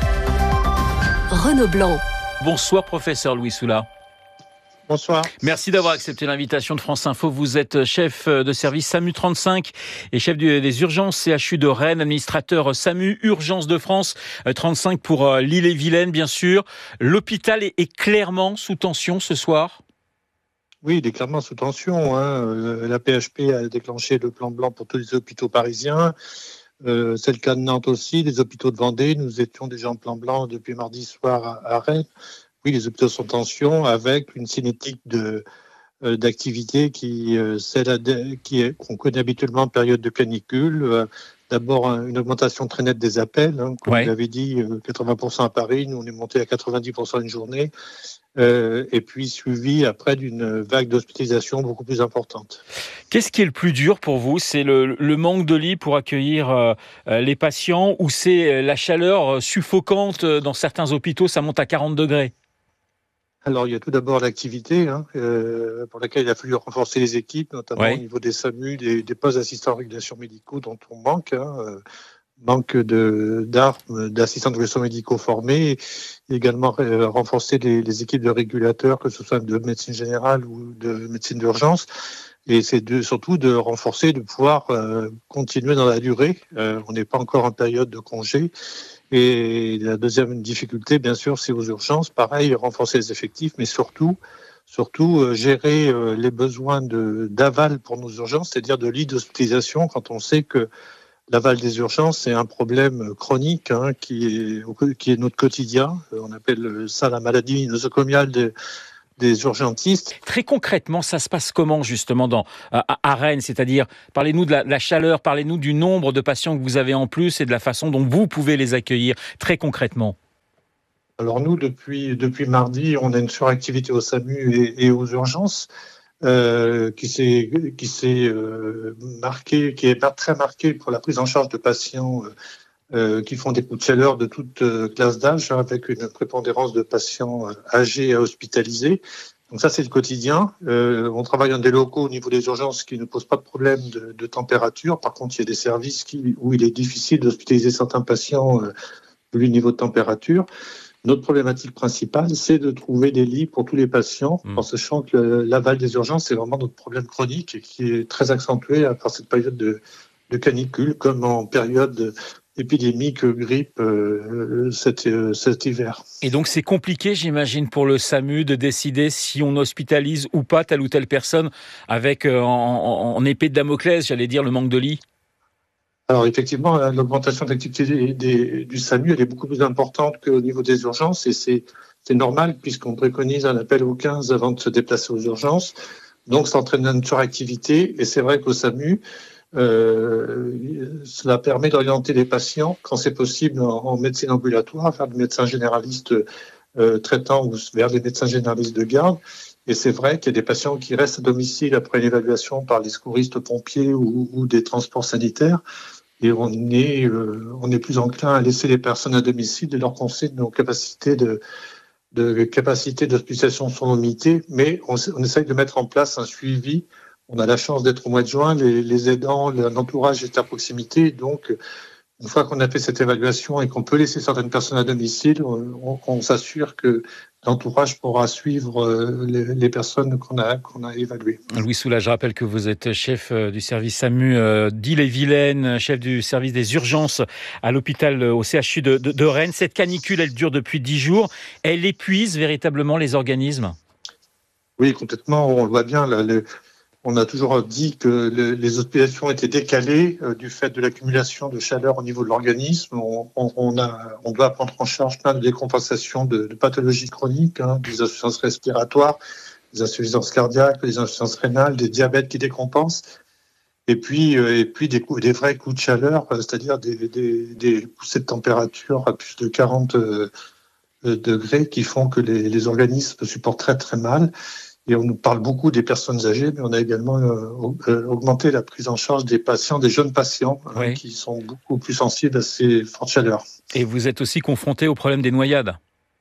Speaker 5: Renaud Blanc.
Speaker 2: Bonsoir professeur Louis Soula.
Speaker 3: Bonsoir.
Speaker 2: Merci d'avoir accepté l'invitation de France Info. Vous êtes chef de service SAMU trente-cinq et chef des urgences C H U de Rennes, administrateur SAMU Urgences de France trente-cinq pour l'Ille-et-Vilaine, bien sûr. L'hôpital est clairement sous tension ce soir?
Speaker 3: Oui, il est clairement sous tension. Hein. La P H P a déclenché le plan blanc pour tous les hôpitaux parisiens. Euh, c'est le cas de Nantes aussi, les hôpitaux de Vendée. Nous étions déjà en plan blanc depuis mardi soir à, à Rennes. Oui, les hôpitaux sont en tension avec une cinétique de, euh, d'activité qui, euh, celle à, qui est, qu'on connaît habituellement en période de canicule. Euh, d'abord, un, une augmentation très nette des appels. Hein, comme ouais. vous l'avez dit, euh, quatre-vingts pour cent à Paris. Nous, on est monté à quatre-vingt-dix pour cent une journée. Euh, et puis suivi après d'une vague d'hospitalisation beaucoup plus importante.
Speaker 2: Qu'est-ce qui est le plus dur pour vous? C'est le, le manque de lits pour accueillir euh, les patients ou c'est la chaleur suffocante dans certains hôpitaux, ça monte à quarante degrés?
Speaker 3: Alors, il y a tout d'abord l'activité hein, euh, pour laquelle il a fallu renforcer les équipes, notamment ouais. au niveau des SAMU, des, des postes d'assistants en régulation médicaux dont on manque. Hein, euh, manque de, d'armes, d'assistants de gestion médicaux formés, et également euh, renforcer les, les équipes de régulateurs, que ce soit de médecine générale ou de médecine d'urgence. Et c'est de, surtout de renforcer, de pouvoir euh, continuer dans la durée. Euh, on n'est pas encore en période de congé. Et la deuxième difficulté, bien sûr, c'est aux urgences. Pareil, renforcer les effectifs, mais surtout, surtout euh, gérer euh, les besoins de, d'aval pour nos urgences, c'est-à-dire de lits d'hospitalisation, quand on sait que l'aval des urgences, c'est un problème chronique hein, qui, est, qui est notre quotidien. On appelle ça la maladie nosocomiale des, des urgentistes.
Speaker 2: Très concrètement, ça se passe comment justement dans, à, à Rennes ? C'est-à-dire, parlez-nous de la, de la chaleur, parlez-nous du nombre de patients que vous avez en plus et de la façon dont vous pouvez les accueillir, très concrètement.
Speaker 3: Alors nous, depuis, depuis mardi, on a une suractivité au SAMU et, et aux urgences. Euh, qui s'est qui s'est euh, marqué, qui est très marqué pour la prise en charge de patients euh, euh, qui font des coups de chaleur de toute euh, classe d'âge, hein, avec une prépondérance de patients euh, âgés à hospitaliser. Donc ça, c'est le quotidien. Euh, on travaille dans des locaux au niveau des urgences qui ne posent pas de problème de, de température. Par contre, il y a des services qui, où il est difficile d'hospitaliser certains patients euh, vu le niveau de température. Notre problématique principale, c'est de trouver des lits pour tous les patients, mmh. en sachant que l'aval des urgences, c'est vraiment notre problème chronique et qui est très accentué à par cette période de, de canicule, comme en période épidémique grippe euh, cet, euh, cet hiver.
Speaker 2: Et donc c'est compliqué, j'imagine, pour le SAMU de décider si on hospitalise ou pas telle ou telle personne avec euh, en, en, en épée de Damoclès, j'allais dire, le manque de lits.
Speaker 3: Alors effectivement, l'augmentation de l'activité des, des, du SAMU, elle est beaucoup plus importante qu'au niveau des urgences et c'est, c'est normal puisqu'on préconise un appel au quinze avant de se déplacer aux urgences. Donc ça entraîne une suractivité et c'est vrai qu'au SAMU, euh, cela permet d'orienter les patients quand c'est possible en, en médecine ambulatoire vers des médecins généralistes euh, traitants ou vers des médecins généralistes de garde. Et c'est vrai qu'il y a des patients qui restent à domicile après une évaluation par les secouristes pompiers ou, ou des transports sanitaires. Et on est, euh, on est plus enclin à laisser les personnes à domicile dès lors qu'on sait nos capacités de, de capacité d'hospitalisation sont limitées, mais on, on essaye de mettre en place un suivi. On a la chance d'être au mois de juin, les, les aidants, l'entourage est à proximité, donc une fois qu'on a fait cette évaluation et qu'on peut laisser certaines personnes à domicile, on, on s'assure que l'entourage pourra suivre les, les personnes qu'on a, qu'on a évaluées.
Speaker 2: Louis Soula, je rappelle que vous êtes chef du service SAMU d'Ille-et-Vilaine, chef du service des urgences à l'hôpital au C H U de, de, de Rennes. Cette canicule, elle dure depuis dix jours. Elle épuise véritablement les organismes ?
Speaker 3: Oui, complètement. On le voit bien. Là, le, on a toujours dit que le, les hospitalisations étaient décalées euh, du fait de l'accumulation de chaleur au niveau de l'organisme. On, on, on, a, on doit prendre en charge plein de décompensations de, de pathologies chroniques, hein, des insuffisances respiratoires, des insuffisances cardiaques, des insuffisances rénales, des diabètes qui décompensent. Et puis, euh, et puis des, coups, des vrais coups de chaleur, c'est-à-dire des, des, des poussées de température à plus de quarante euh, degrés qui font que les, les organismes supportent très très mal. Et on nous parle beaucoup des personnes âgées, mais on a également euh, augmenté la prise en charge des patients, des jeunes patients, oui. hein, qui sont beaucoup plus sensibles à ces fortes chaleurs.
Speaker 2: Et vous êtes aussi confronté au problème des noyades ?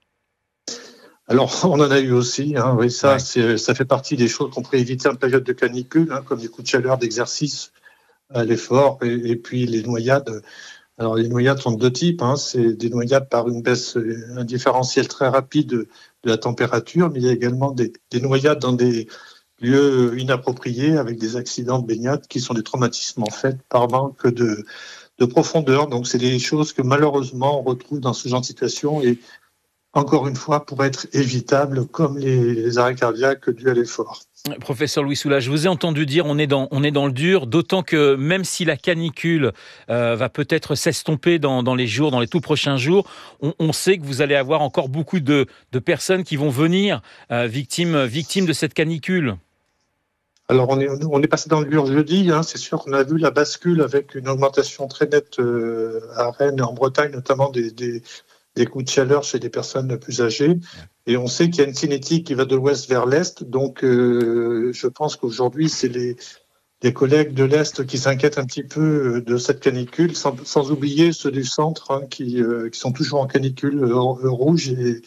Speaker 3: Alors, on en a eu aussi. Hein, oui, ça, ouais. c'est, ça fait partie des choses qu'on pourrait éviter en période de canicule, hein, comme les coups de chaleur d'exercice à l'effort, et, et puis les noyades. Alors, les noyades sont de deux types. Hein, c'est des noyades par une baisse, un différentiel très rapide de, de la température, mais il y a également des, des noyades dans des lieux inappropriés avec des accidents de baignade qui sont des traumatismes en fait par manque de, de profondeur. Donc, c'est des choses que malheureusement on retrouve dans ce genre de situation et encore une fois pour être évitables comme les, les arrêts cardiaques dus à l'effort.
Speaker 2: Professeur Louis Soula, je vous ai entendu dire on est dans, on est dans le dur, d'autant que même si la canicule euh, va peut-être s'estomper dans, dans les jours, dans les tout prochains jours, on, on sait que vous allez avoir encore beaucoup de, de personnes qui vont venir euh, victimes, victimes de cette canicule.
Speaker 3: Alors on est, on est passé dans le dur jeudi, hein, c'est sûr qu'on a vu la bascule avec une augmentation très nette euh, à Rennes et en Bretagne, notamment des... des des coups de chaleur chez des personnes plus âgées. Et on sait qu'il y a une cinétique qui va de l'ouest vers l'est. Donc, euh, je pense qu'aujourd'hui, c'est les, les collègues de l'est qui s'inquiètent un petit peu de cette canicule, sans, sans oublier ceux du centre hein, qui, euh, qui sont toujours en canicule euh, rouge et,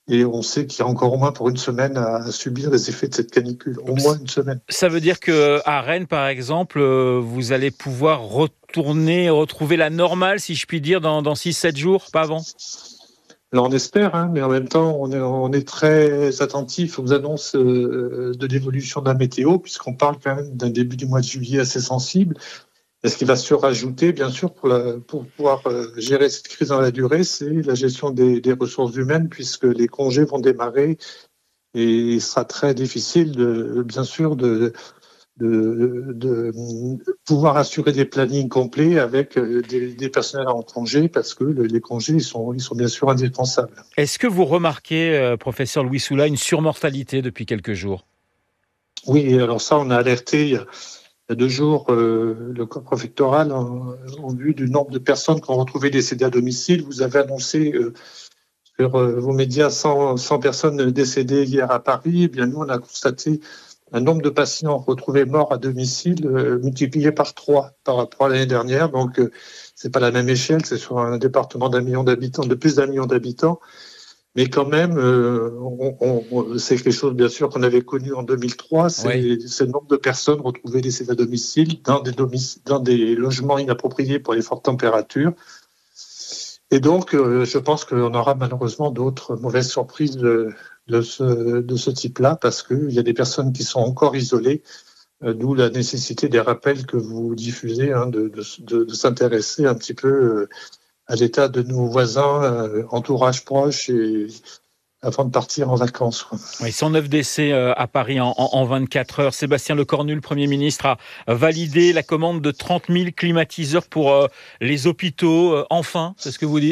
Speaker 3: Et on sait qu'il y a encore au moins pour une semaine à subir les effets de cette canicule. Au moins une semaine.
Speaker 2: Ça veut dire qu'à Rennes, par exemple, vous allez pouvoir retourner, retrouver la normale, si je puis dire, dans, dans six sept jours, pas avant ?
Speaker 3: Alors on espère, hein, mais en même temps, on est, on est très attentif aux annonces euh, de l'évolution de la météo, puisqu'on parle quand même d'un début du mois de juillet assez sensible. Et ce qui va se rajouter, bien sûr, pour, la, pour pouvoir euh, gérer cette crise dans la durée, c'est la gestion des, des ressources humaines, puisque les congés vont démarrer et il sera très difficile, de, bien sûr, de, de, de pouvoir assurer des plannings complets avec des, des personnels en congé, parce que les congés, ils sont, ils sont bien sûr indispensables.
Speaker 2: Est-ce que vous remarquez, euh, professeur Louis Soula, une surmortalité depuis quelques jours ?
Speaker 3: Oui, alors ça, on a alerté... Il y a, Il y a deux jours, euh, le corps préfectoral, en, en vue du nombre de personnes qui ont retrouvé décédées à domicile, vous avez annoncé euh, sur euh, vos médias cent, cent personnes décédées hier à Paris. Eh bien, nous, on a constaté un nombre de patients retrouvés morts à domicile euh, multiplié par trois par rapport à l'année dernière. Donc, euh, c'est pas la même échelle, c'est sur un département d'un million d'habitants, de plus d'un million d'habitants. Mais quand même, euh, on, on, c'est quelque chose, bien sûr, qu'on avait connu en deux mille trois, c'est, oui. c'est le nombre de personnes retrouvées décédées à domicile dans des, domic- dans des logements inappropriés pour les fortes températures. Et donc, euh, je pense qu'on aura malheureusement d'autres mauvaises surprises de, de, ce, de ce type-là, parce qu'il y a des personnes qui sont encore isolées, euh, d'où la nécessité des rappels que vous diffusez, hein, de, de, de, de s'intéresser un petit peu... Euh, à l'état de nos voisins, euh, entourage proche, et avant de partir en vacances. Quoi.
Speaker 2: Oui, cent neuf décès euh, à Paris en, en, en vingt-quatre heures. Sébastien Lecornu, le Premier ministre, a validé la commande de trente mille climatiseurs pour euh, les hôpitaux. Euh, enfin, c'est ce que vous dites ?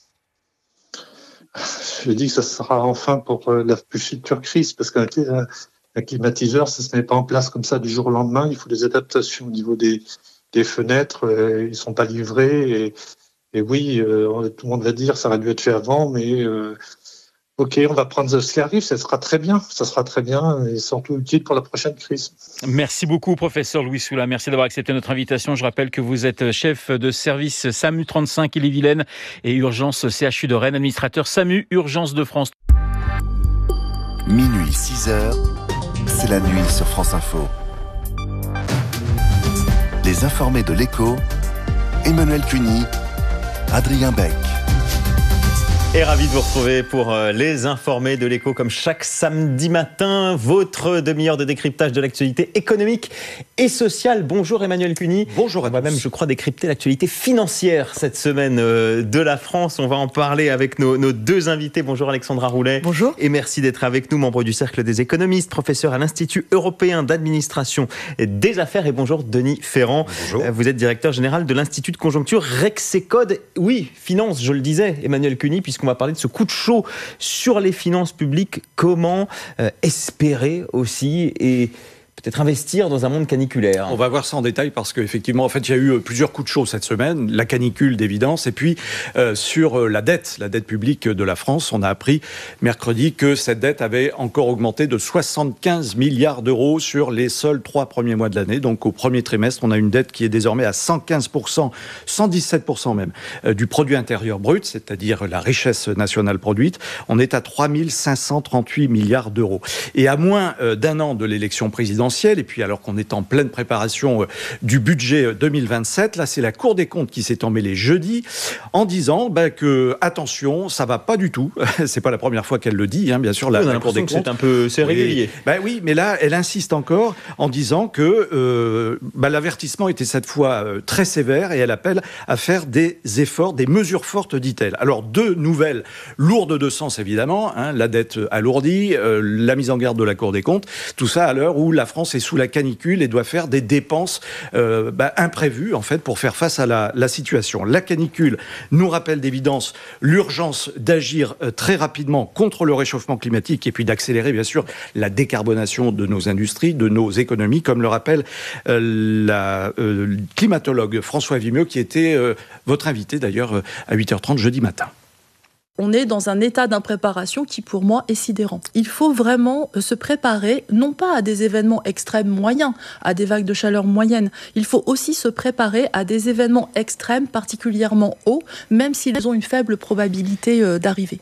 Speaker 3: Je dis que ça sera enfin pour euh, la future crise, parce qu'un un climatiseur, ça ne se met pas en place comme ça du jour au lendemain. Il faut des adaptations au niveau des, des fenêtres. Euh, ils ne sont pas livrés et Et oui, euh, tout le monde va dire ça aurait dû être fait avant, mais euh, ok, on va prendre ce qui arrive, ça sera très bien, ça sera très bien et surtout utile pour la prochaine crise.
Speaker 2: Merci beaucoup, professeur Louis Soula. Merci d'avoir accepté notre invitation. Je rappelle que vous êtes chef de service SAMU trente-cinq Ille-et-Vilaine et urgence C H U de Rennes, administrateur SAMU Urgence de France.
Speaker 12: Minuit, six heures, c'est la nuit sur France Info. Les informés de l'Écho, Emmanuel Cuny, Adrien Beck.
Speaker 18: Et ravi de vous retrouver pour les informés de l'Écho, comme chaque samedi matin, votre demi-heure de décryptage de l'actualité économique et sociale. Bonjour Emmanuel Cuny.
Speaker 19: Bonjour à
Speaker 18: tous. On va même, je crois, décrypter l'actualité financière cette semaine de la France. On va en parler avec nos, nos deux invités. Bonjour Alexandra Roulet.
Speaker 11: Bonjour.
Speaker 18: Et merci d'être avec nous, membre du Cercle des économistes, professeur à l'Institut européen d'administration des affaires. Et bonjour Denis Ferrand.
Speaker 19: Bonjour.
Speaker 18: Vous êtes directeur général de l'Institut de conjoncture Rexecode. Oui, finance, je le disais, Emmanuel Cuny, puisque on va parler de ce coup de chaud sur les finances publiques. Comment euh, espérer aussi et peut-être investir dans un monde caniculaire.
Speaker 19: On va voir ça en détail parce qu'effectivement, en fait, il y a eu plusieurs coups de chaud cette semaine. La canicule d'évidence et puis euh, sur la dette, la dette publique de la France. On a appris mercredi que cette dette avait encore augmenté de soixante-quinze milliards d'euros sur les seuls trois premiers mois de l'année. Donc au premier trimestre, on a une dette qui est désormais à cent quinze pour cent, cent dix-sept pour cent même, euh, du produit intérieur brut, c'est-à-dire la richesse nationale produite. On est à trois mille cinq cent trente-huit milliards d'euros. Et à moins euh, d'un an de l'élection présidentielle, et puis alors qu'on est en pleine préparation du budget deux mille vingt-sept, là c'est la Cour des comptes qui s'est emmêlée jeudi en disant bah, que attention, ça va pas du tout. C'est pas la première fois qu'elle le dit, hein, bien sûr. La,
Speaker 18: oui, on a
Speaker 19: la Cour des
Speaker 18: comptes,
Speaker 19: comptes,
Speaker 18: c'est un peu, c'est régulier.
Speaker 19: Oui, bah oui, mais là elle insiste encore en disant que euh, bah, l'avertissement était cette fois euh, très sévère et elle appelle à faire des efforts, des mesures fortes, dit-elle. Alors deux nouvelles lourdes de sens évidemment, hein, la dette alourdie, euh, la mise en garde de la Cour des comptes, tout ça à l'heure où la France est sous la canicule et doit faire des dépenses euh, bah, imprévues en fait pour faire face à la, la situation. La canicule nous rappelle d'évidence l'urgence d'agir euh, très rapidement contre le réchauffement climatique et puis d'accélérer bien sûr la décarbonation de nos industries, de nos économies, comme le rappelle euh, la euh, climatologue François Vimeux qui était euh, votre invité d'ailleurs euh, à huit heures trente jeudi matin.
Speaker 20: On est dans un état d'impréparation qui, pour moi, est sidérant. Il faut vraiment se préparer, non pas à des événements extrêmes moyens, à des vagues de chaleur moyennes. Il faut aussi se préparer à des événements extrêmes particulièrement hauts, même s'ils ont une faible probabilité d'arriver.
Speaker 19: Voilà.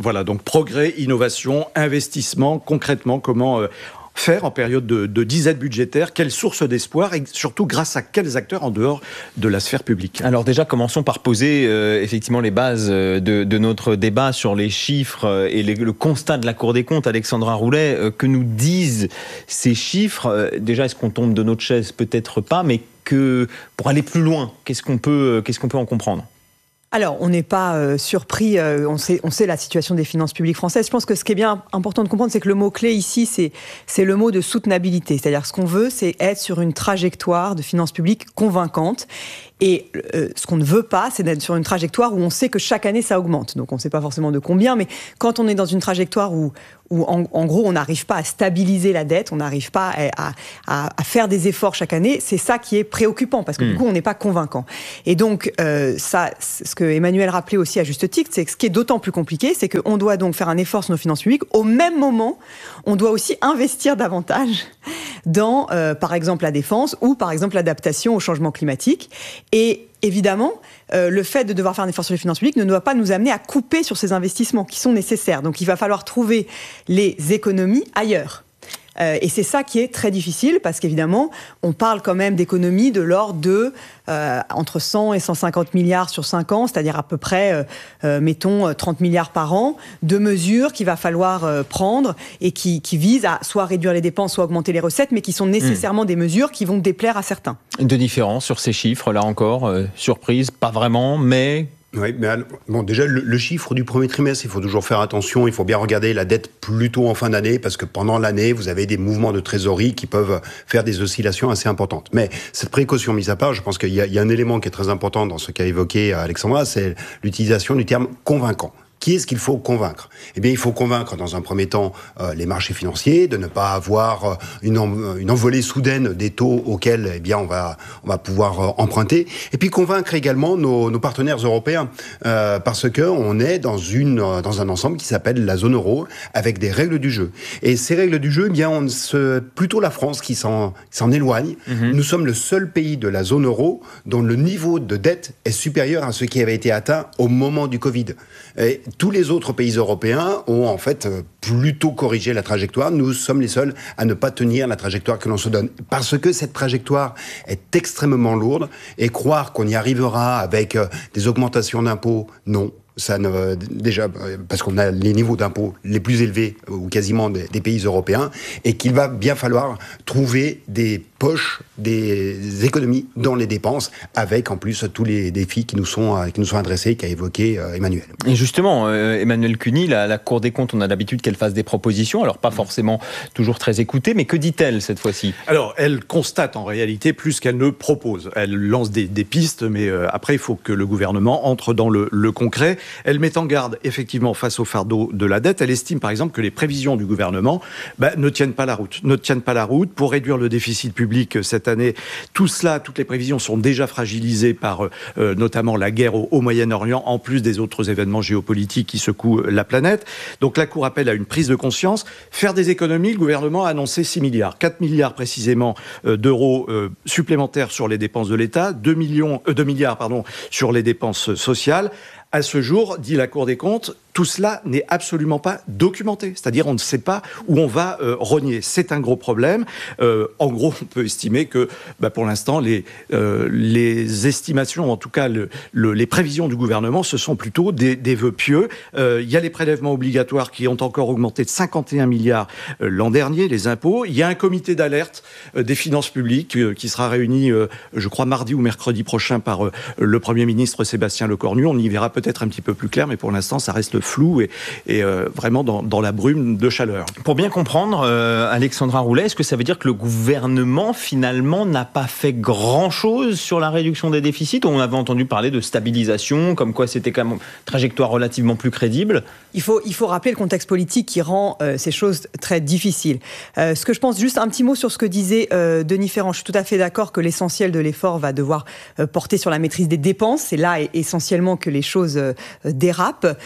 Speaker 19: voilà, donc progrès, innovation, investissement, concrètement, comment... Euh, faire en période de, de disette budgétaire, quelle source d'espoir et surtout grâce à quels acteurs en dehors de la sphère publique.
Speaker 18: Alors déjà, commençons par poser euh, effectivement les bases de, de notre débat sur les chiffres euh, et les, le constat de la Cour des comptes. Alexandra Roulet, euh, que nous disent ces chiffres? euh, Déjà, est-ce qu'on tombe de notre chaise? Peut-être pas, mais que pour aller plus loin, qu'est-ce qu'on peut, euh, qu'est-ce qu'on peut en comprendre?
Speaker 21: Alors, on n'est pas euh, surpris, euh, on, sait, on sait la situation des finances publiques françaises. Je pense que ce qui est bien important de comprendre, c'est que le mot-clé ici, c'est, c'est le mot de soutenabilité. C'est-à-dire ce qu'on veut, c'est être sur une trajectoire de finances publiques convaincante. Et euh, ce qu'on ne veut pas, c'est d'être sur une trajectoire où on sait que chaque année, ça augmente. Donc, on ne sait pas forcément de combien, mais quand on est dans une trajectoire où, où en, en gros, on n'arrive pas à stabiliser la dette, on n'arrive pas à, à, à faire des efforts chaque année, c'est ça qui est préoccupant, parce que mmh. du coup, on n'est pas convaincant. Et donc, euh, ça, ce que Emmanuel rappelait aussi à juste titre, c'est que ce qui est d'autant plus compliqué, c'est qu'on doit donc faire un effort sur nos finances publiques. Au même moment, on doit aussi investir davantage dans, euh, par exemple, la défense ou, par exemple, l'adaptation au changement climatique. Et évidemment, euh, le fait de devoir faire un effort sur les finances publiques ne doit pas nous amener à couper sur ces investissements qui sont nécessaires. Donc, il va falloir trouver les économies ailleurs. Euh, et c'est ça qui est très difficile, parce qu'évidemment, on parle quand même d'économies de l'ordre de euh, entre cent et cent cinquante milliards sur cinq ans, c'est-à-dire à peu près, euh, euh, mettons, trente milliards par an, de mesures qu'il va falloir euh, prendre et qui, qui visent à soit réduire les dépenses, soit augmenter les recettes, mais qui sont nécessairement mmh. des mesures qui vont déplaire à certains.
Speaker 18: De différence sur ces chiffres, là encore, euh, surprise, pas vraiment, mais...
Speaker 22: Oui, mais bon, déjà, le, le chiffre du premier trimestre, il faut toujours faire attention. Il faut bien regarder la dette plutôt en fin d'année, parce que pendant l'année, vous avez des mouvements de trésorerie qui peuvent faire des oscillations assez importantes. Mais cette précaution mise à part, je pense qu'il y a, il y a un élément qui est très important dans ce qu'a évoqué Alexandra, c'est l'utilisation du terme convaincant. Qui est-ce qu'il faut convaincre? Eh bien, il faut convaincre dans un premier temps euh, les marchés financiers de ne pas avoir euh, une, en, une envolée soudaine des taux auxquels eh bien on va on va pouvoir euh, emprunter. Et puis convaincre également nos, nos partenaires européens euh, parce que on est dans une euh, dans un ensemble qui s'appelle la zone euro avec des règles du jeu. Et ces règles du jeu, eh bien on se plutôt la France qui s'en s'en éloigne. Mm-hmm. Nous sommes le seul pays de la zone euro dont le niveau de dette est supérieur à ce qui avait été atteint au moment du Covid. Et tous les autres pays européens ont en fait plutôt corrigé la trajectoire. Nous sommes les seuls à ne pas tenir la trajectoire que l'on se donne. Parce que cette trajectoire est extrêmement lourde et croire qu'on y arrivera avec des augmentations d'impôts, non. Ça ne, déjà, parce qu'on a les niveaux d'impôts les plus élevés, ou quasiment des, des pays européens, et qu'il va bien falloir trouver des poches, des économies dans les dépenses, avec en plus tous les défis qui nous sont, qui nous sont adressés, qu'a évoqué euh, Emmanuel.
Speaker 18: Et justement, euh, Emmanuel Cuny, la, la Cour des comptes, on a l'habitude qu'elle fasse des propositions, alors pas forcément toujours très écoutées, mais que dit-elle cette fois-ci?
Speaker 19: Alors, elle constate en réalité plus qu'elle ne propose. Elle lance des, des pistes, mais euh, après, il faut que le gouvernement entre dans le, le concret. Elle met en garde, effectivement, face au fardeau de la dette. Elle estime, par exemple, que les prévisions du gouvernement bah, ne tiennent pas la route. Ne tiennent pas la route pour réduire le déficit public cette année. Tout cela, toutes les prévisions sont déjà fragilisées par euh, notamment la guerre au, au Moyen-Orient, en plus des autres événements géopolitiques qui secouent la planète. Donc la Cour appelle à une prise de conscience. Faire des économies, le gouvernement a annoncé six milliards. quatre milliards précisément euh, d'euros euh, supplémentaires sur les dépenses de l'État, deux milliards pardon, sur les dépenses sociales. À ce jour, dit la Cour des comptes, tout cela n'est absolument pas documenté. C'est-à-dire, on ne sait pas où on va euh, rogner. C'est un gros problème. Euh, en gros, on peut estimer que, bah, pour l'instant, les, euh, les estimations, en tout cas, le, le, les prévisions du gouvernement, ce sont plutôt des, des vœux pieux. Euh, il y a les prélèvements obligatoires qui ont encore augmenté de cinquante et un milliards euh, l'an dernier, les impôts. Il y a un comité d'alerte euh, des finances publiques euh, qui sera réuni, euh, je crois, mardi ou mercredi prochain par euh, le Premier ministre Sébastien Lecornu. On y verra peut-être un petit peu plus clair, mais pour l'instant, ça reste flou et, et euh, vraiment dans, dans la brume de chaleur.
Speaker 18: Pour bien comprendre, euh, Alexandra Roulet, est-ce que ça veut dire que le gouvernement, finalement, n'a pas fait grand-chose sur la réduction des déficits? On avait entendu parler de stabilisation, comme quoi c'était quand même une trajectoire relativement plus crédible.
Speaker 21: Il faut, il faut rappeler le contexte politique qui rend euh, ces choses très difficiles. Euh, ce que je pense, juste un petit mot sur ce que disait euh, Denis Ferrand. Je suis tout à fait d'accord que l'essentiel de l'effort va devoir euh, porter sur la maîtrise des dépenses. C'est là essentiellement que les choses euh, dérapent. Cela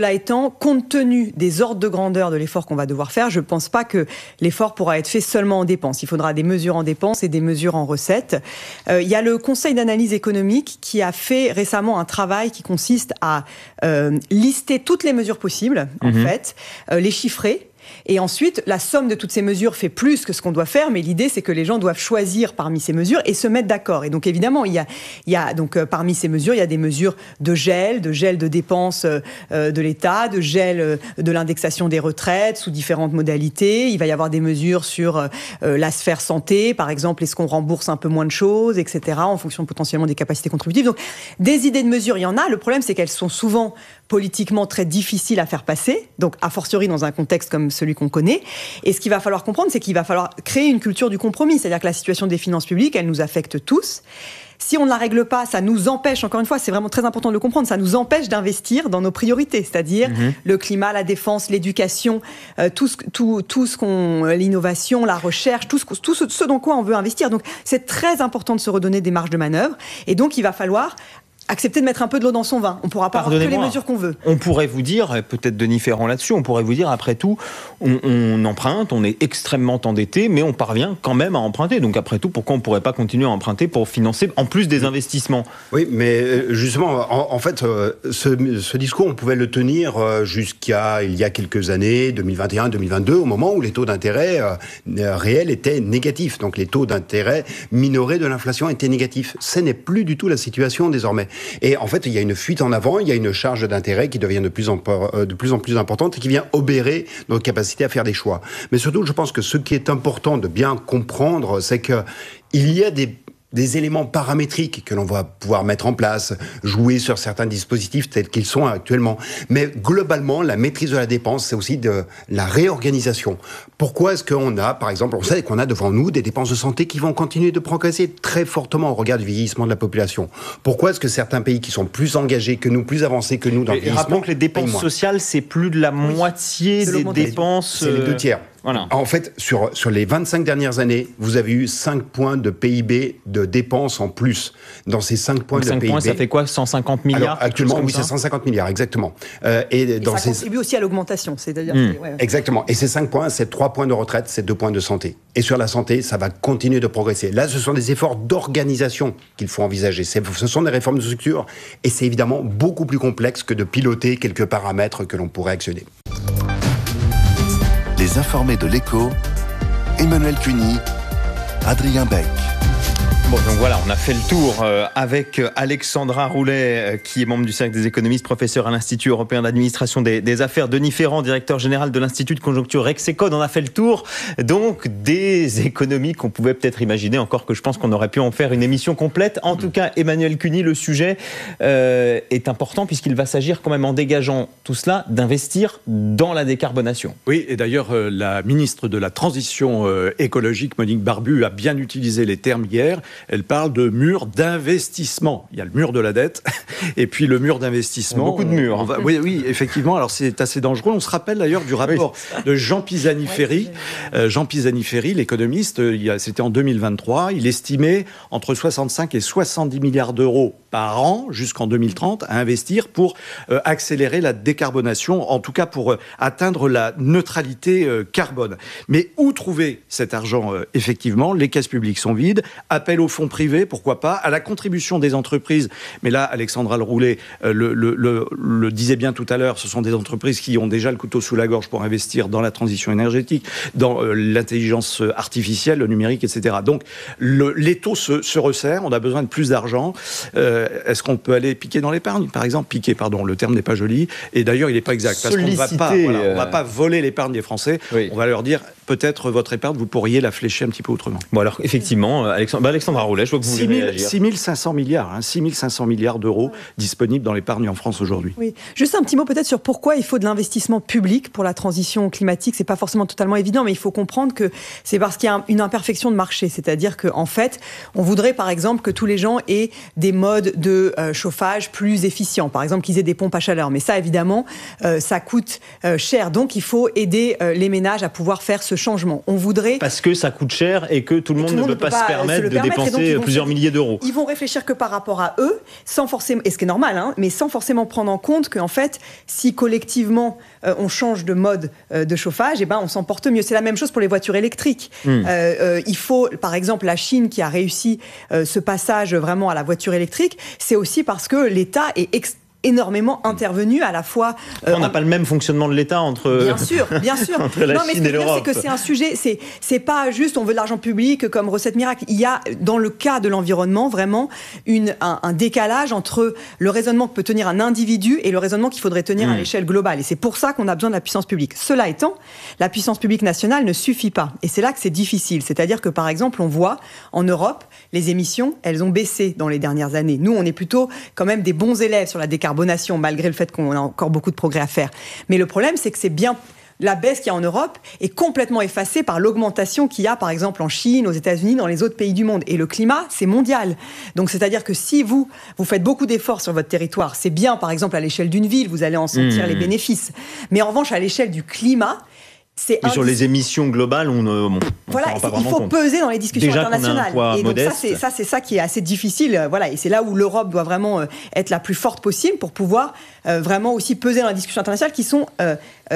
Speaker 21: Cela étant, compte tenu des ordres de grandeur de l'effort qu'on va devoir faire, je ne pense pas que l'effort pourra être fait seulement en dépenses. Il faudra des mesures en dépenses et des mesures en recettes. Euh, il y a le Conseil d'analyse économique qui a fait récemment un travail qui consiste à euh, lister toutes les mesures possibles, en mmh. fait, euh, les chiffrer. Et ensuite, la somme de toutes ces mesures fait plus que ce qu'on doit faire, mais l'idée, c'est que les gens doivent choisir parmi ces mesures et se mettre d'accord. Et donc, évidemment, il y a, il y a donc, euh, parmi ces mesures, il y a des mesures de gel, de gel de dépenses euh, de l'État, de gel euh, de l'indexation des retraites sous différentes modalités. Il va y avoir des mesures sur euh, la sphère santé, par exemple, est-ce qu'on rembourse un peu moins de choses, et cetera, en fonction potentiellement des capacités contributives. Donc, des idées de mesures, il y en a. Le problème, c'est qu'elles sont souvent politiquement très difficiles à faire passer, donc a fortiori dans un contexte comme celui qu'on connaît. Et ce qu'il va falloir comprendre, c'est qu'il va falloir créer une culture du compromis, c'est-à-dire que la situation des finances publiques, elle nous affecte tous. Si on ne la règle pas, ça nous empêche, encore une fois, c'est vraiment très important de le comprendre, ça nous empêche d'investir dans nos priorités, c'est-à-dire mmh. le climat, la défense, l'éducation, euh, tout, ce, tout, tout ce qu'on, l'innovation, la recherche, tout ce, tout ce, ce dans quoi on veut investir. Donc c'est très important de se redonner des marges de manœuvre. Et donc il va falloir accepter de mettre un peu de l'eau dans son vin. On ne pourra pas avoir que les mesures qu'on veut.
Speaker 18: On pourrait vous dire, peut-être Denis Ferrand là-dessus, on pourrait vous dire, après tout, on, on emprunte, on est extrêmement endetté, mais on parvient quand même à emprunter. Donc après tout, pourquoi on ne pourrait pas continuer à emprunter pour financer, en plus des investissements ?
Speaker 22: Oui, mais justement, en, en fait, ce, ce discours, on pouvait le tenir jusqu'à il y a quelques années, deux mille vingt et un, deux mille vingt-deux, au moment où les taux d'intérêt euh, réels étaient négatifs. Donc les taux d'intérêt minorés de l'inflation étaient négatifs. Ce n'est plus du tout la situation désormais. Et en fait, il y a une fuite en avant, il y a une charge d'intérêt qui devient de plus en, de plus en plus importante et qui vient obérer notre capacité à faire des choix. Mais surtout, je pense que ce qui est important de bien comprendre, c'est qu'il y a des... des éléments paramétriques que l'on va pouvoir mettre en place, jouer sur certains dispositifs tels qu'ils sont actuellement. Mais globalement, la maîtrise de la dépense, c'est aussi de la réorganisation. Pourquoi est-ce qu'on a, par exemple, on sait qu'on a devant nous des dépenses de santé qui vont continuer de progresser très fortement au regard du vieillissement de la population. Pourquoi est-ce que certains pays qui sont plus engagés que nous, plus avancés que nous dans le vieillissement...
Speaker 18: Rappelons que les dépenses sociales, c'est plus de la oui. moitié
Speaker 21: de
Speaker 18: des dépenses...
Speaker 22: C'est les deux tiers.
Speaker 18: Voilà.
Speaker 22: En fait, sur, sur les vingt-cinq dernières années, vous avez eu cinq points de P I B de dépenses en plus. Dans ces cinq points
Speaker 18: Donc
Speaker 22: de
Speaker 18: cinq
Speaker 22: P I B...
Speaker 18: points, ça fait quoi, cent cinquante milliards?
Speaker 22: Alors, actuellement, oui, c'est cent cinquante milliards, exactement.
Speaker 21: Euh, et, et dans ça ces... contribue aussi à l'augmentation, c'est-à-dire...
Speaker 22: Mmh. Ouais. Exactement. Et ces cinq points, c'est trois points de retraite, c'est deux points de santé. Et sur la santé, ça va continuer de progresser. Là, ce sont des efforts d'organisation qu'il faut envisager. C'est, ce sont des réformes de structure. Et c'est évidemment beaucoup plus complexe que de piloter quelques paramètres que l'on pourrait actionner.
Speaker 12: Les informés de l'Écho, Emmanuel Cuny, Adrien Beck.
Speaker 18: Bon, donc voilà, on a fait le tour euh, avec Alexandra Roulet, euh, qui est membre du Cercle des économistes, professeur à l'Institut européen d'administration des, des affaires, Denis Ferrand, directeur général de l'Institut de conjoncture Rexecode. On a fait le tour donc des économies qu'on pouvait peut-être imaginer, encore que je pense qu'on aurait pu en faire une émission complète. En tout cas, Emmanuel Cuny, le sujet euh, est important puisqu'il va s'agir quand même, en dégageant tout cela, d'investir dans la décarbonation.
Speaker 19: Oui, et d'ailleurs, euh, la ministre de la Transition euh, écologique, Monique Barbu, a bien utilisé les termes hier. Elle parle de mur d'investissement. Il y a le mur de la dette et puis le mur d'investissement.
Speaker 18: Beaucoup de murs.
Speaker 19: On va, oui, oui, effectivement. Alors c'est assez dangereux. On se rappelle d'ailleurs du rapport oui. de Jean Pisani-Ferry. Euh, Jean Pisani-Ferry, l'économiste, il a, c'était en deux mille vingt-trois. Il estimait entre soixante-cinq et soixante-dix milliards d'euros par an jusqu'en deux mille trente à investir pour euh, accélérer la décarbonation, en tout cas pour euh, atteindre la neutralité euh, carbone. Mais où trouver cet argent euh, effectivement? Les caisses publiques sont vides. Appel aux fonds privés, pourquoi pas, à la contribution des entreprises. Mais là, Alexandra Roulet euh, le, le, le, le disait bien tout à l'heure, ce sont des entreprises qui ont déjà le couteau sous la gorge pour investir dans la transition énergétique, dans euh, l'intelligence artificielle, le numérique, et cetera. Donc, le, les taux se, se resserrent, on a besoin de plus d'argent. Euh, est-ce qu'on peut aller piquer dans l'épargne, par exemple? Piquer, pardon, le terme n'est pas joli. Et d'ailleurs, il n'est pas exact, parce qu'on ne va pas, voilà, on va pas voler l'épargne des Français. Oui. On va leur dire, peut-être votre épargne, vous pourriez la flécher un petit peu autrement.
Speaker 18: Bon, alors, effectivement, Alexandre, bah, Alexandra Roulet, je vois que vous voulez réagir.
Speaker 19: six mille cinq cents milliards, hein, six mille cinq cents milliards d'euros disponibles dans l'épargne en France aujourd'hui.
Speaker 21: Oui, juste un petit mot peut-être sur pourquoi il faut de l'investissement public pour la transition climatique. C'est pas forcément totalement évident, mais il faut comprendre que c'est parce qu'il y a une imperfection de marché. C'est-à-dire qu'en fait, on voudrait par exemple que tous les gens aient des modes de euh, chauffage plus efficients. Par exemple, qu'ils aient des pompes à chaleur. Mais ça, évidemment, euh, ça coûte euh, cher. Donc, il faut aider euh, les ménages à pouvoir faire ce changement. On voudrait...
Speaker 18: Parce que ça coûte cher et que tout le monde, tout le monde ne peut pas, pas se permettre se de permettre, dépenser plusieurs se... milliers d'euros.
Speaker 21: Ils vont réfléchir que par rapport à eux, sans forcément, et ce qui est normal, hein, mais sans forcément prendre en compte qu'en fait, si collectivement euh, on change de mode euh, de chauffage, eh ben, on s'en porte mieux. C'est la même chose pour les voitures électriques. Mmh. Euh, euh, il faut, par exemple, la Chine qui a réussi euh, ce passage vraiment à la voiture électrique, c'est aussi parce que l'État est extrêmement énormément intervenu à la fois.
Speaker 18: Euh, on n'a pas le même fonctionnement de l'État entre.
Speaker 21: Bien sûr, bien sûr.
Speaker 18: entre la
Speaker 21: non,
Speaker 18: Chine
Speaker 21: mais
Speaker 18: et l'Europe.
Speaker 21: C'est que c'est un sujet. C'est c'est pas juste on veut de l'argent public comme recette miracle. Il y a dans le cas de l'environnement vraiment une un, un décalage entre le raisonnement que peut tenir un individu et le raisonnement qu'il faudrait tenir mmh. à l'échelle globale. Et c'est pour ça qu'on a besoin de la puissance publique. Cela étant, la puissance publique nationale ne suffit pas. Et c'est là que c'est difficile. C'est-à-dire que par exemple, on voit en Europe les émissions, elles ont baissé dans les dernières années. Nous, on est plutôt quand même des bons élèves sur la décarbonation, malgré le fait qu'on a encore beaucoup de progrès à faire. Mais le problème, c'est que c'est bien... La baisse qu'il y a en Europe est complètement effacée par l'augmentation qu'il y a, par exemple, en Chine, aux États-Unis, dans les autres pays du monde. Et le climat, c'est mondial. Donc, c'est-à-dire que si vous, vous faites beaucoup d'efforts sur votre territoire, c'est bien, par exemple, à l'échelle d'une ville, vous allez en sentir mmh. les bénéfices. Mais en revanche, à l'échelle du climat, c'est
Speaker 18: sur les émissions globales, on ne bon,
Speaker 21: voilà,
Speaker 18: pas
Speaker 21: il faut
Speaker 18: compte.
Speaker 21: peser dans les discussions
Speaker 18: Déjà
Speaker 21: internationales.
Speaker 18: Qu'on a un poids
Speaker 21: et donc
Speaker 18: modeste.
Speaker 21: ça, c'est ça, c'est ça qui est assez difficile. Voilà, et c'est là où l'Europe doit vraiment être la plus forte possible pour pouvoir euh, vraiment aussi peser dans les discussions internationales qui sont euh,